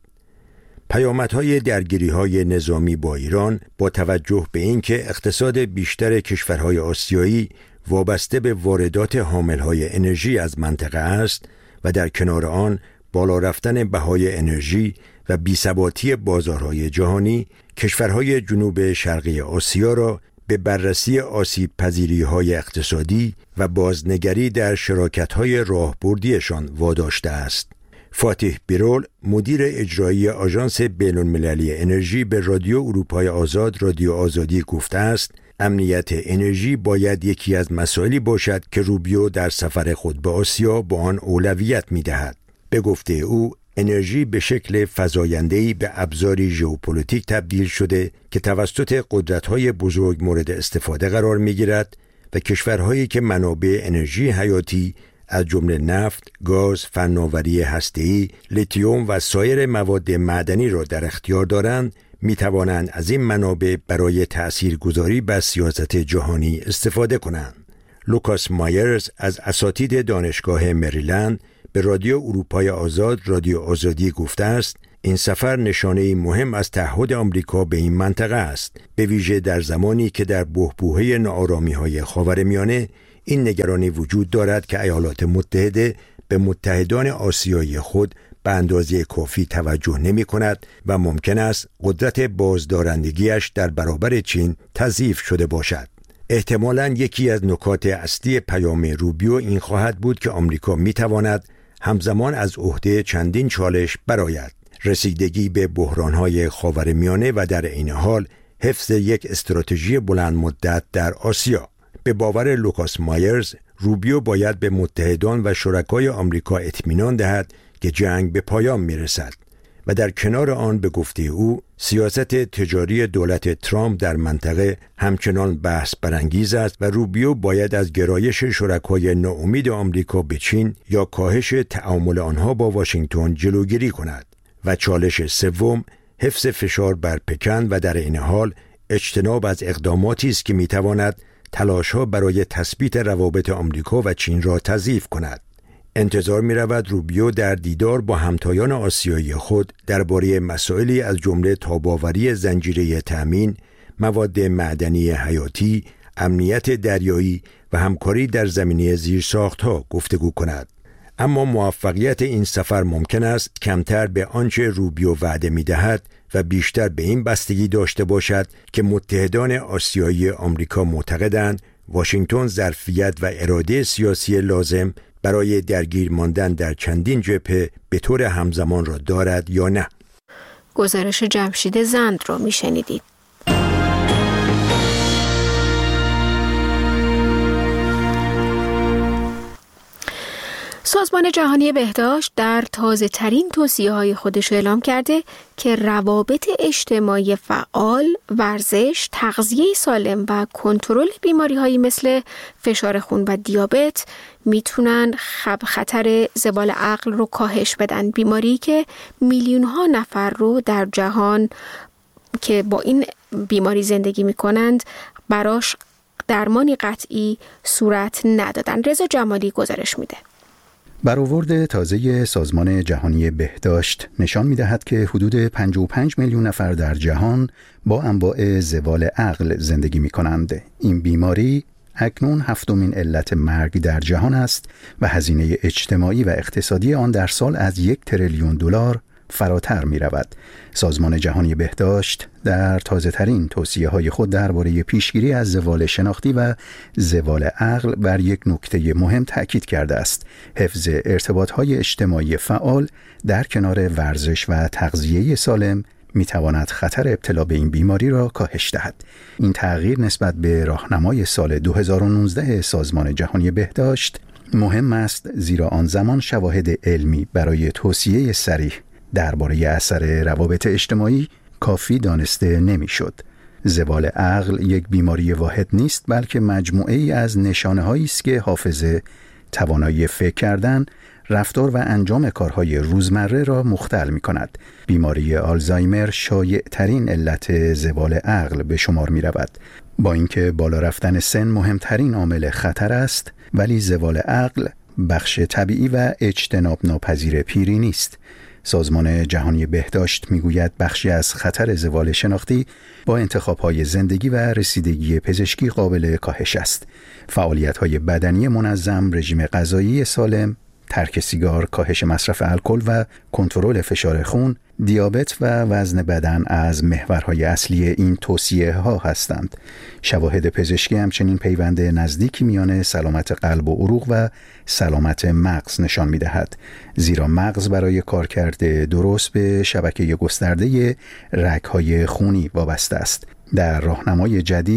پیامدهای درگیری‌های نظامی با ایران با توجه به اینکه اقتصاد بیشتر کشورهای آسیایی وابسته به واردات حاملهای انرژی از منطقه است و در کنار آن بالا رفتن بهای انرژی و بی‌ثباتی بازارهای جهانی، کشورهای جنوب شرقی آسیا را به بررسی آسیب پذیری‌های اقتصادی و بازنگری در شراکت‌های راهبردیشان واداشته است. فاتح بیرول، مدیر اجرایی آژانس بین‌المللی انرژی، به رادیو اروپای آزاد رادیو آزادی گفته است امنیت انرژی باید یکی از مسائلی باشد که روبیو در سفر خود به آسیا با آن اولویت می‌دهد. به گفته او، انرژی به شکل فزاینده‌ای به ابزاری ژئوپلیتیک تبدیل شده که توسط قدرت‌های بزرگ مورد استفاده قرار می‌گیرد و کشورهایی که منابع انرژی حیاتی از جمله نفت، گاز، فناوری هسته‌ای، لیتیوم و سایر مواد معدنی را در اختیار دارند، می‌توانند از این منابع برای تأثیرگذاری بر سیاست جهانی استفاده کنند. لوکاس مایرز از اساتید دانشگاه مریلند به رادیو اروپای آزاد رادیو آزادی گفته است این سفر نشانه‌ای مهم از تعهد آمریکا به این منطقه است، به ویژه در زمانی که در بحبوحه ناآرامی‌های خاورمیانه این نگرانی وجود دارد که ایالات متحده به متحدان آسیایی خود به اندازه کافی توجه نمی‌کند و ممکن است قدرت بازدارندگیش در برابر چین تضعیف شده باشد. احتمالاً یکی از نکات اصلی پیام روبیو این خواهد بود که آمریکا می‌تواند همزمان از عهده چندین چالش برآید: رسیدگی به بحران‌های خاورمیانه و در عین حال حفظ یک استراتژی بلند مدت در آسیا. به باور لوکاس مایرز، روبیو باید به متحدان و شرکای آمریکا اطمینان دهد که جنگ به پایان می‌رسد و در کنار آن به گفته او سیاست تجاری دولت ترامپ در منطقه همچنان بحث برانگیز است و روبیو باید از گرایش شرکای ناامید آمریکا به چین یا کاهش تعامل آنها با واشنگتن جلوگیری کند. و چالش سوم حفظ فشار بر پکن و در این حال اجتناب از اقداماتی است که میتواند تلاش‌ها برای تثبیت روابط آمریکا و چین را تضعیف کند. انتظار می‌رود روبیو در دیدار با همتایان آسیایی خود درباره مسائلی از جمله تاب‌آوری زنجیره تأمین، مواد معدنی حیاتی، امنیت دریایی و همکاری در زمینه زیرساخت‌ها گفتگو کند. اما موفقیت این سفر ممکن است کمتر به آنچه روبیو وعده می‌دهد و بیشتر به این بستگی داشته باشد که متحدان آسیایی آمریکا معتقدند واشنگتن ظرفیت و اراده سیاسی لازم برای درگیر ماندن در چندین جبهه به طور همزمان را دارد یا نه. گزارش جمشید زند را میشنیدید. سازمان جهانی بهداشت در تازه ترین توصیه‌های خودش اعلام کرده که روابط اجتماعی فعال، ورزش، تغذیه سالم و کنترل بیماری‌هایی مثل فشار خون و دیابت میتونن خطر زوال عقل رو کاهش بدن. بیماری که میلیون‌ها نفر رو در جهان که با این بیماری زندگی میکنند براش درمانی قطعی صورت ندادن. رضا جمالی گزارش میده. برآورد تازه سازمان جهانی بهداشت نشان می‌دهد که حدود 55 میلیون نفر در جهان با انواع زوال عقل زندگی می‌کنند. این بیماری اکنون هفتمین علت مرگ در جهان است و هزینه اجتماعی و اقتصادی آن در سال از 1 تریلیون دلار فراتر می رود. سازمان جهانی بهداشت در تازه ترین توصیه‌های خود درباره پیشگیری از زوال شناختی و زوال عقل بر یک نکته مهم تأکید کرده است: حفظ ارتباط‌های اجتماعی فعال در کنار ورزش و تغذیه سالم می تواند خطر ابتلا به این بیماری را کاهش دهد. این تغییر نسبت به راهنمای سال 2019 سازمان جهانی بهداشت مهم است، زیرا آن زمان شواهد علمی برای توصیه صریح درباره اثر روابط اجتماعی کافی دانسته نمی‌شد. زوال عقل یک بیماری واحد نیست، بلکه مجموعه‌ای از نشانه‌هایی است که حافظه، توانایی فکر کردن، رفتار و انجام کارهای روزمره را مختل می‌کند. بیماری آلزایمر شایع‌ترین علت زوال عقل به شمار می‌رود. با اینکه بالا رفتن سن مهمترین عامل خطر است، ولی زوال عقل بخش طبیعی و اجتناب ناپذیر پیری نیست. سازمان جهانی بهداشت میگوید بخشی از خطر زوال شناختی با انتخاب‌های زندگی و رسیدگی پزشکی قابل کاهش است. فعالیت‌های بدنی منظم، رژیم غذایی سالم، ترک سیگار، کاهش مصرف الکل و کنترل فشار خون، دیابت و وزن بدن از محورهای اصلی این توصیه‌ها هستند. شواهد پزشکی همچنین پیوند نزدیکی میان سلامت قلب و عروق و سلامت مغز نشان می‌دهد، زیرا مغز برای کارکرد درست به شبکه گسترده رگ‌های خونی وابسته است. در راهنمای جدید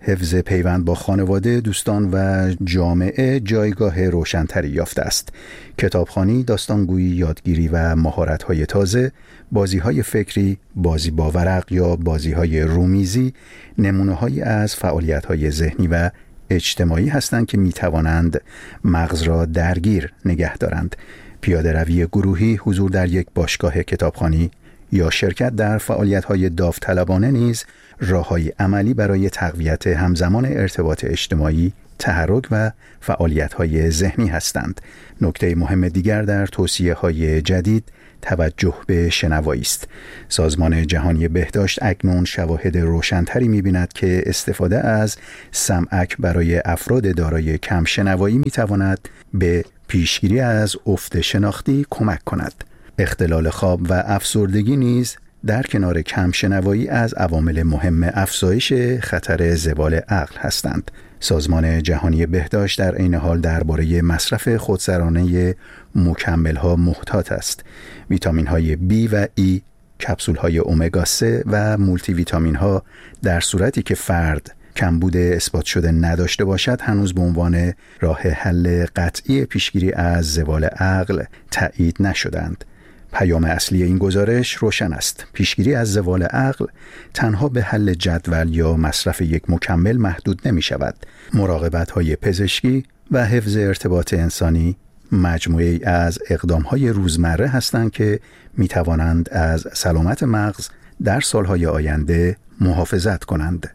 حفظ پیوند با خانواده، دوستان و جامعه جایگاه روشن‌تری یافته است. کتابخوانی، داستانگویی، یادگیری و مهارت‌های تازه، بازی‌های فکری، بازی با ورق یا بازی‌های رومیزی نمونه‌هایی از فعالیت‌های ذهنی و اجتماعی هستند که می‌توانند مغز را درگیر نگه دارند. پیاده‌روی گروهی، حضور در یک باشگاه کتابخوانی یا شرکت در فعالیت‌های داوطلبانه نیز راه‌های عملی برای تقویت همزمان ارتباط اجتماعی، تحرک و فعالیت‌های ذهنی هستند. نکته مهم دیگر در توصیه‌های جدید توجه به شنوایی است. سازمان جهانی بهداشت اکنون شواهد روشن‌تری می‌بیند که استفاده از سمعک برای افراد دارای کم شنوایی می‌تواند به پیشگیری از افت شناختی کمک کند. اختلال خواب و افسردگی نیز در کنار کم شنوایی از عوامل مهم افزایش خطر زوال عقل هستند. سازمان جهانی بهداشت در عین حال درباره مصرف خودسرانه مکمل‌ها محتاط است. ویتامین‌های B و E، کپسول‌های امگا 3 و مولتی ویتامین‌ها در صورتی که فرد کمبود اثبات شده نداشته باشد هنوز به عنوان راه حل قطعی پیشگیری از زوال عقل تایید نشدند. پیام اصلی این گزارش روشن است. پیشگیری از زوال عقل تنها به حل جدول یا مصرف یک مکمل محدود نمی شود. مراقبت‌های پزشکی و حفظ ارتباط انسانی مجموعه‌ای از اقدام‌های روزمره هستند که می توانند از سلامت مغز در سالهای آینده محافظت کنند.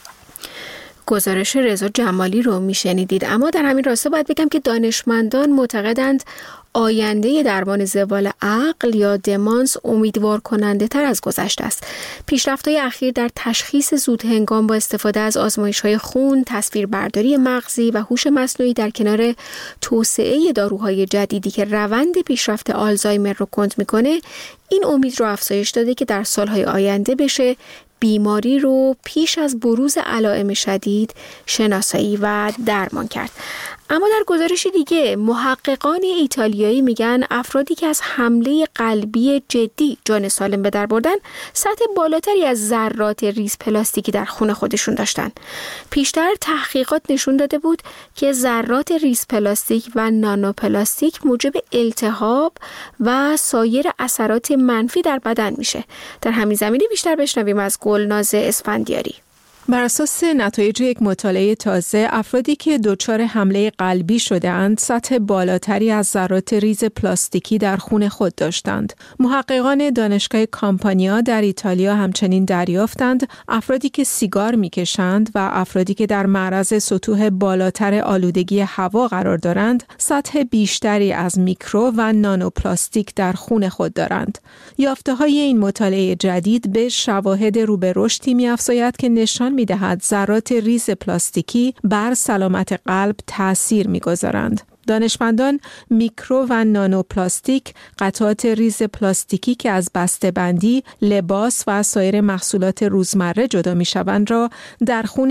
گزارش رضا جمالی رو میشنیدید. اما در همین راسته باید بگم که دانشمندان معتقدند آینده درمان زوال عقل یا دمانس امیدوار کننده تر از گذشته است. پیشرفت‌های اخیر در تشخیص زود هنگام با استفاده از آزمایش‌های خون، تصویربرداری مغزی و هوش مصنوعی در کنار توسعه داروهای جدیدی که روند پیشرفت آلزایمر رو کند میکنه، این امید رو افزایش داده که در سالهای آینده بشه بیماری رو پیش از بروز علائم شدید شناسایی و درمان کرد. اما در گزارش دیگه محققان ایتالیایی میگن افرادی که از حمله قلبی جدی جان سالم به در بردن سطح بالاتری از ذرات ریز پلاستیکی در خون خودشون داشتن. پیشتر تحقیقات نشون داده بود که ذرات ریز پلاستیک و نانو پلاستیک موجب التهاب و سایر اثرات منفی در بدن میشه. در همین زمینه بیشتر بشنویم از گلناز اسفندیاری. بر اساس نتایج یک مطالعه تازه، افرادی که دچار حمله قلبی شده‌اند، سطح بالاتری از ذرات ریز پلاستیکی در خون خود داشتند. محققان دانشگاه کامپانیا در ایتالیا همچنین دریافتند افرادی که سیگار می‌کشند و افرادی که در معرض سطوح بالاتر آلودگی هوا قرار دارند، سطح بیشتری از میکرو و نانو پلاستیک در خون خود دارند. یافته‌های این مطالعه جدید به شواهد رو به رشدی می‌افزاید که نشان می‌دهد ذرات ریز پلاستیکی بر سلامت قلب تأثیر می‌گذارند. دانشمندان میکرو و نانو پلاستیک، قطعات ریز پلاستیکی که از بسته‌بندی، لباس و سایر محصولات روزمره جدا می‌شوند را در خون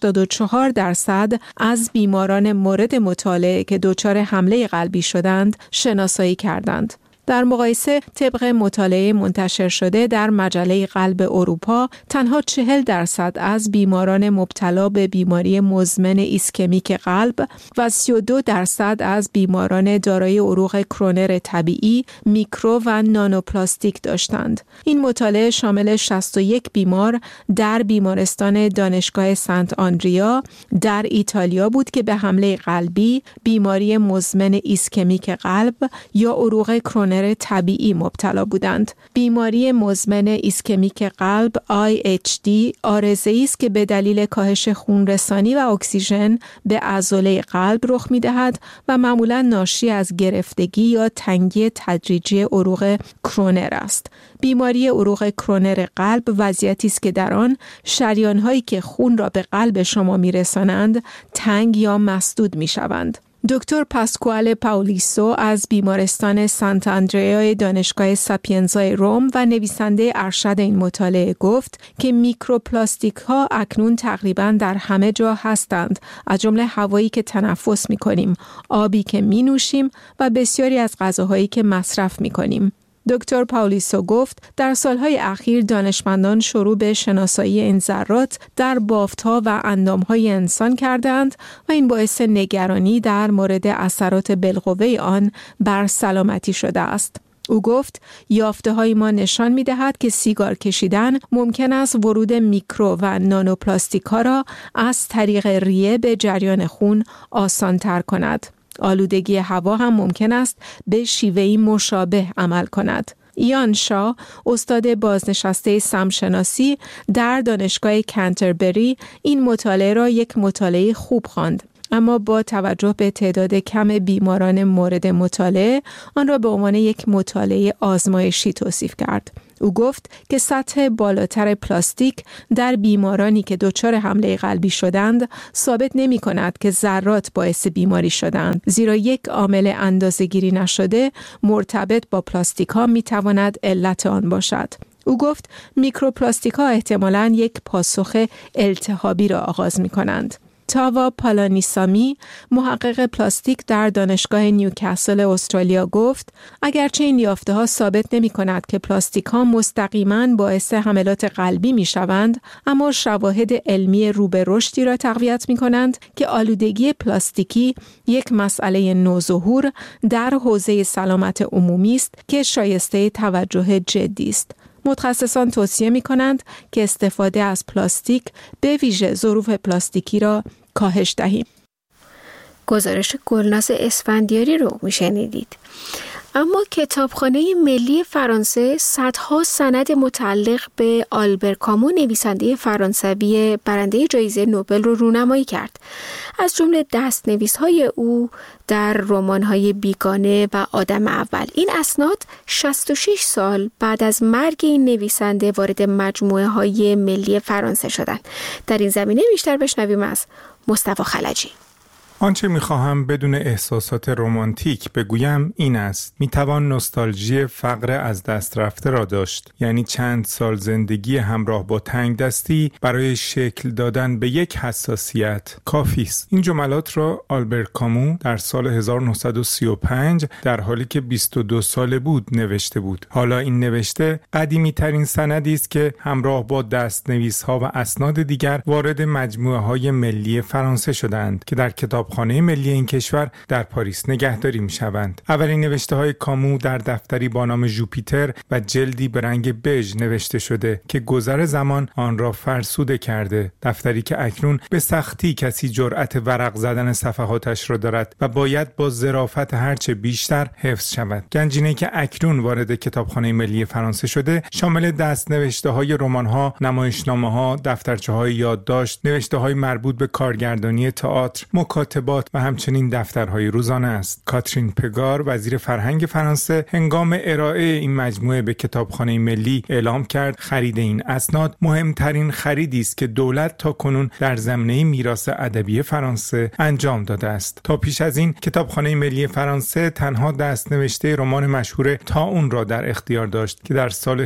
84% از بیماران مورد مطالعه که دچار حمله قلبی شدند شناسایی کردند. در مقایسه طبق مطالعه منتشر شده در مجله قلب اروپا، تنها 40% از بیماران مبتلا به بیماری مزمن ایسکمیک قلب و 32% از بیماران دارای عروق کرونر طبیعی میکرو و نانوپلاستیک داشتند. این مطالعه شامل 61 بیمار در بیمارستان دانشگاه سنت آندریا در ایتالیا بود که به حمله قلبی، بیماری مزمن ایسکمیک قلب یا عروق کرونر طبیعی مبتلا بودند. بیماری مزمن ایسکمیک قلب IHD عارضه‌ای است که به دلیل کاهش خونرسانی و اکسیژن به عضله قلب رخ می‌دهد و معمولاً ناشی از گرفتگی یا تنگی تدریجی عروق کرونر است. بیماری عروق کرونر قلب وضعیتی است که در آن شریان‌هایی که خون را به قلب شما می‌رسانند تنگ یا مسدود می‌شوند. دکتر پاسکوال پاولیسو از بیمارستان سنت آندریا دانشگاه ساپینزای روم و نویسنده ارشد این مطالعه گفت که میکروپلاستیک ها اکنون تقریباً در همه جا هستند، از جمله هوایی که تنفس می‌کنیم، آبی که می‌نوشیم و بسیاری از غذاهایی که مصرف می‌کنیم. دکتر پاولیسو گفت در سالهای اخیر دانشمندان شروع به شناسایی این ذرات در بافت‌ها و اندام‌های انسان کردند و این باعث نگرانی در مورد اثرات بالقوه آن بر سلامتی شده است. او گفت یافته‌های ما نشان می‌دهد که سیگار کشیدن ممکن است ورود میکرو و نانوپلاستیک‌ها را از طریق ریه به جریان خون آسان‌تر کند. آلودگی هوا هم ممکن است به شیوهی مشابه عمل کند. ایان شا، استاد بازنشسته سمشناسی در دانشگاه کنتربری، این مطالعه را یک مطالعه خوب خواند. اما با توجه به تعداد کم بیماران مورد مطالعه، آن را به عنوان یک مطالعه آزمایشی توصیف کرد. او گفت که سطح بالاتر پلاستیک در بیمارانی که دچار حمله قلبی شدند ثابت نمی کند که ذرات باعث بیماری شدند، زیرا یک عامل اندازه‌گیری نشده مرتبط با پلاستیک ها می تواند علت آن باشد. او گفت میکروپلاستیک ها احتمالاً یک پاسخ التهابی را آغاز می کنند. تاوا پالانیسامی، محقق پلاستیک در دانشگاه نیوکاسل استرالیا گفت اگرچه این یافته‌ها ثابت نمی‌کند که پلاستیک‌ها مستقیماً باعث حملات قلبی می‌شوند، اما شواهد علمی رو به رشدی را تقویت می‌کنند که آلودگی پلاستیکی یک مسئله نوظهور در حوزه سلامت عمومی است که شایسته توجه جدی است. متخصصان توصیه می کنند که استفاده از پلاستیک به ویژه ظروف پلاستیکی را کاهش دهیم. گزارش گلناز اسفندیاری رو می شنیدید. اما کتابخانه ملی فرانسه صدها سند متعلق به آلبر کامو، نویسنده فرانسوی برنده جایزه نوبل رو رونمایی کرد. از جمله دست‌نویس‌های او در رمان‌های بیگانه و آدم اول. این اسناد 66 سال بعد از مرگ این نویسنده وارد مجموعه‌های ملی فرانسه شدند. در این زمینه بیشتر بشنویم از مصطفی خلجی. آنچه می‌خواهم بدون احساسات رمانتیک بگویم این است: میتوان نوستالژی فقر از دست رفته را داشت، یعنی چند سال زندگی همراه با تنگ دستی برای شکل دادن به یک حساسیت کافی است. این جملات را آلبر کامو در سال 1935 در حالی که 22 ساله بود نوشته بود. حالا این نوشته قدیمی ترین سندی است که همراه با دست‌نویس‌ها و اسناد دیگر وارد مجموعه‌های ملی فرانسه شدند که در کتابخانه ملی این کشور در پاریس نگهداری می‌شوند. اولین نوشته‌های کامو در دفتری با نام ژوپیتر و جلدی به رنگ بژ نوشته شده که گذر زمان آن را فرسوده کرده. دفتری که اکنون به سختی کسی جرأت ورق زدن صفحاتش را دارد و باید با ظرافت هرچه بیشتر حفظ شود. گنجینه‌ای که اکنون وارد کتابخانه ملی فرانسه شده شامل دست‌نوشته‌های رمان‌ها، نمایشنامه‌ها، دفترچه‌های یادداشت، نوشته‌های مربوط به کارگردانی تئاتر، مکاتبات و همچنین دفترهای روزانه است. کاترین پگار، وزیر فرهنگ فرانسه، هنگام ارائه این مجموعه به کتابخانه ملی اعلام کرد خرید این اسناد مهمترین خریدی است که دولت تاکنون در زمینه میراث ادبی فرانسه انجام داده است. تا پیش از این کتابخانه ملی فرانسه تنها دست‌نوشته رمان مشهور طاعون را در اختیار داشت که در سال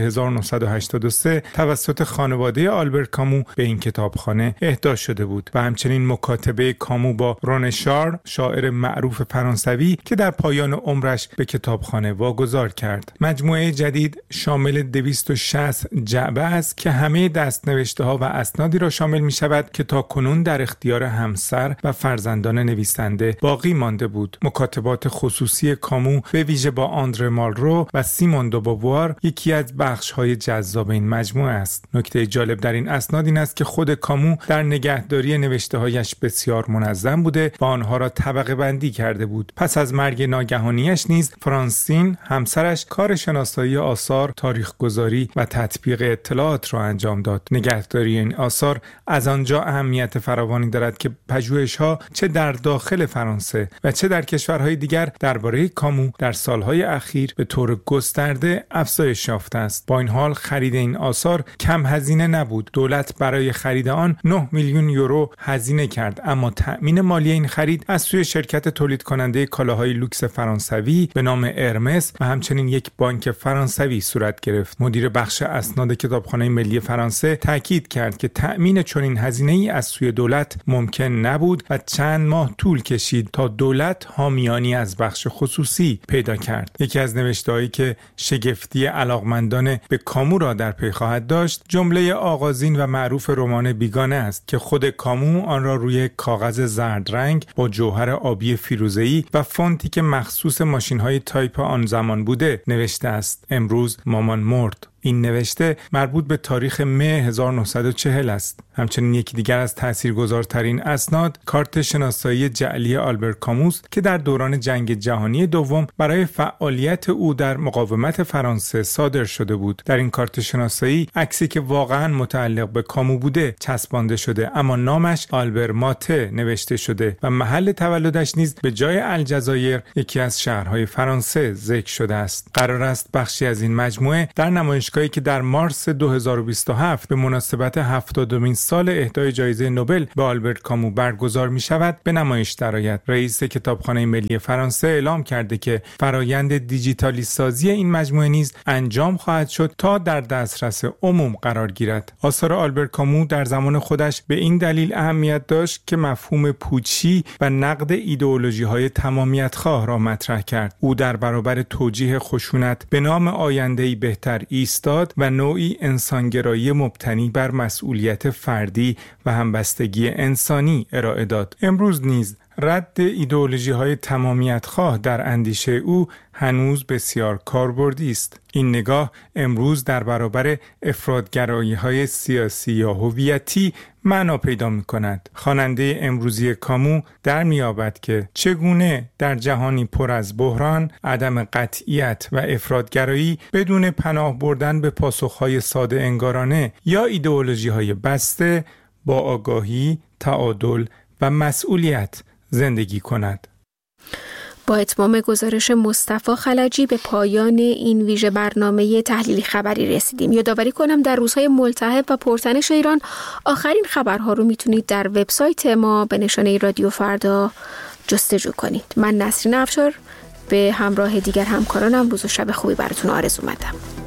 1983 توسط خانواده آلبر کامو به این کتابخانه اهدا شده بود و همچنین مکاتبه کامو با رونشار، شاعر معروف فرانسوی که در پایان عمرش به کتابخانه واگذار کرد. مجموعه جدید شامل 260 جعبه است که همه دست‌نوشته‌ها و اسنادی را شامل می‌شود که تاکنون در اختیار همسر و فرزندان نویسنده باقی مانده بود. مکاتبات خصوصی کامو به ویژه با آندره مالرو و سیمون دو بووار یکی از بخش‌های جذاب این مجموعه است. نکته جالب در این اسناد این است که خود کامو در نگهداری نوشته‌هایش بسیار منظم بوده و آنها را طبقه بندی کرده بود. پس از مرگ ناگهانیش نیز فرانسین همسرش کار شناسایی آثار، تاریخ‌گذاری و تطبیق اطلاعات را انجام داد. نگهداری این آثار از آنجا اهمیت فراوانی دارد که پژوهش‌ها چه در داخل فرانسه و چه در کشورهای دیگر درباره کامو در سالهای اخیر به طور گسترده افزایش یافته است. با این حال خرید این آثار کم هزینه نبود. دولت برای خرید آن 9 میلیون یورو هزینه کرد، اما تأمین مالی این این خرید از سوی شرکت تولید کننده کالاهای لوکس فرانسوی به نام ارمس و همچنین یک بانک فرانسوی صورت گرفت. مدیر بخش اسناد کتابخانه ملی فرانسه تاکید کرد که تأمین چنین هزینه‌ای از سوی دولت ممکن نبود و چند ماه طول کشید تا دولت حامیانی از بخش خصوصی پیدا کرد. یکی از نوشته‌هایی که شگفتی علاقمندان به کامو را در پی خواهد داشت، جمله آغازین و معروف رمان بیگانه است که خود کامو آن را روی کاغذ زرد رنگ با جوهر آبی فیروزه‌ای و فونتی که مخصوص ماشین‌های تایپ آن زمان بوده نوشته است: امروز مامان مرد. این نوشته مربوط به تاریخ مه 1940 است. همچنین یکی دیگر از تاثیرگذارترین اسناد کارت شناسایی جعلی آلبر کاموس که در دوران جنگ جهانی دوم برای فعالیت او در مقاومت فرانسه صادر شده بود. در این کارت شناسایی عکسی که واقعا متعلق به کامو بوده چسبانده شده، اما نامش آلبر ماته نوشته شده و محل تولدش نیز به جای الجزایر یکی از شهرهای فرانسه ذکر شده است. قرار است بخشی از این مجموعه در نمایشگاهی که در مارس 2027 به مناسبت 70مین سال اهدای جایزه نوبل به آلبرت کامو برگزار می شود به نمایش درآید. رئیس کتابخانه ملی فرانسه اعلام کرده که فرایند دیجیتالی سازی این مجموعه نیز انجام خواهد شد تا در دسترس عموم قرار گیرد. آثار آلبرت کامو در زمان خودش به این دلیل اهمیت داشت که مفهوم پوچی و نقد ایدئولوژی‌های تمامیت‌خواه را مطرح کرد. او در برابر توجیه خشونت به نام آینده‌ای بهتر ایستاد و نوعی انسانگرایی مبتنی بر مسئولیت فردی و همبستگی انسانی ارائه داد. امروز نیز رد ایدئولوژی‌های تمامیت‌خواه در اندیشه او هنوز بسیار کاربردی است. این نگاه امروز در برابر افراط‌گرایی‌های سیاسی یا هویتی معنا پیدا می‌کند. خواننده امروزی کامو در می‌یابد که چگونه در جهانی پر از بحران، عدم قطعیت و افراط‌گرایی بدون پناه بردن به پاسخ‌های ساده انگارانه یا ایدئولوژی‌های بسته با آگاهی، تعادل و مسئولیت زندگی کند. با اتمام گزارش مصطفی خلجی به پایان این ویژه برنامه تحلیلی خبری رسیدیم. یادآوری کنم در روزهای ملتهب و پرتنش ایران آخرین خبرها رو میتونید در وبسایت ما به نشانه رادیو فردا جستجو کنید. من نسرین افشار به همراه دیگر همکارانم روز و شب خوبی براتون آرزو مندم.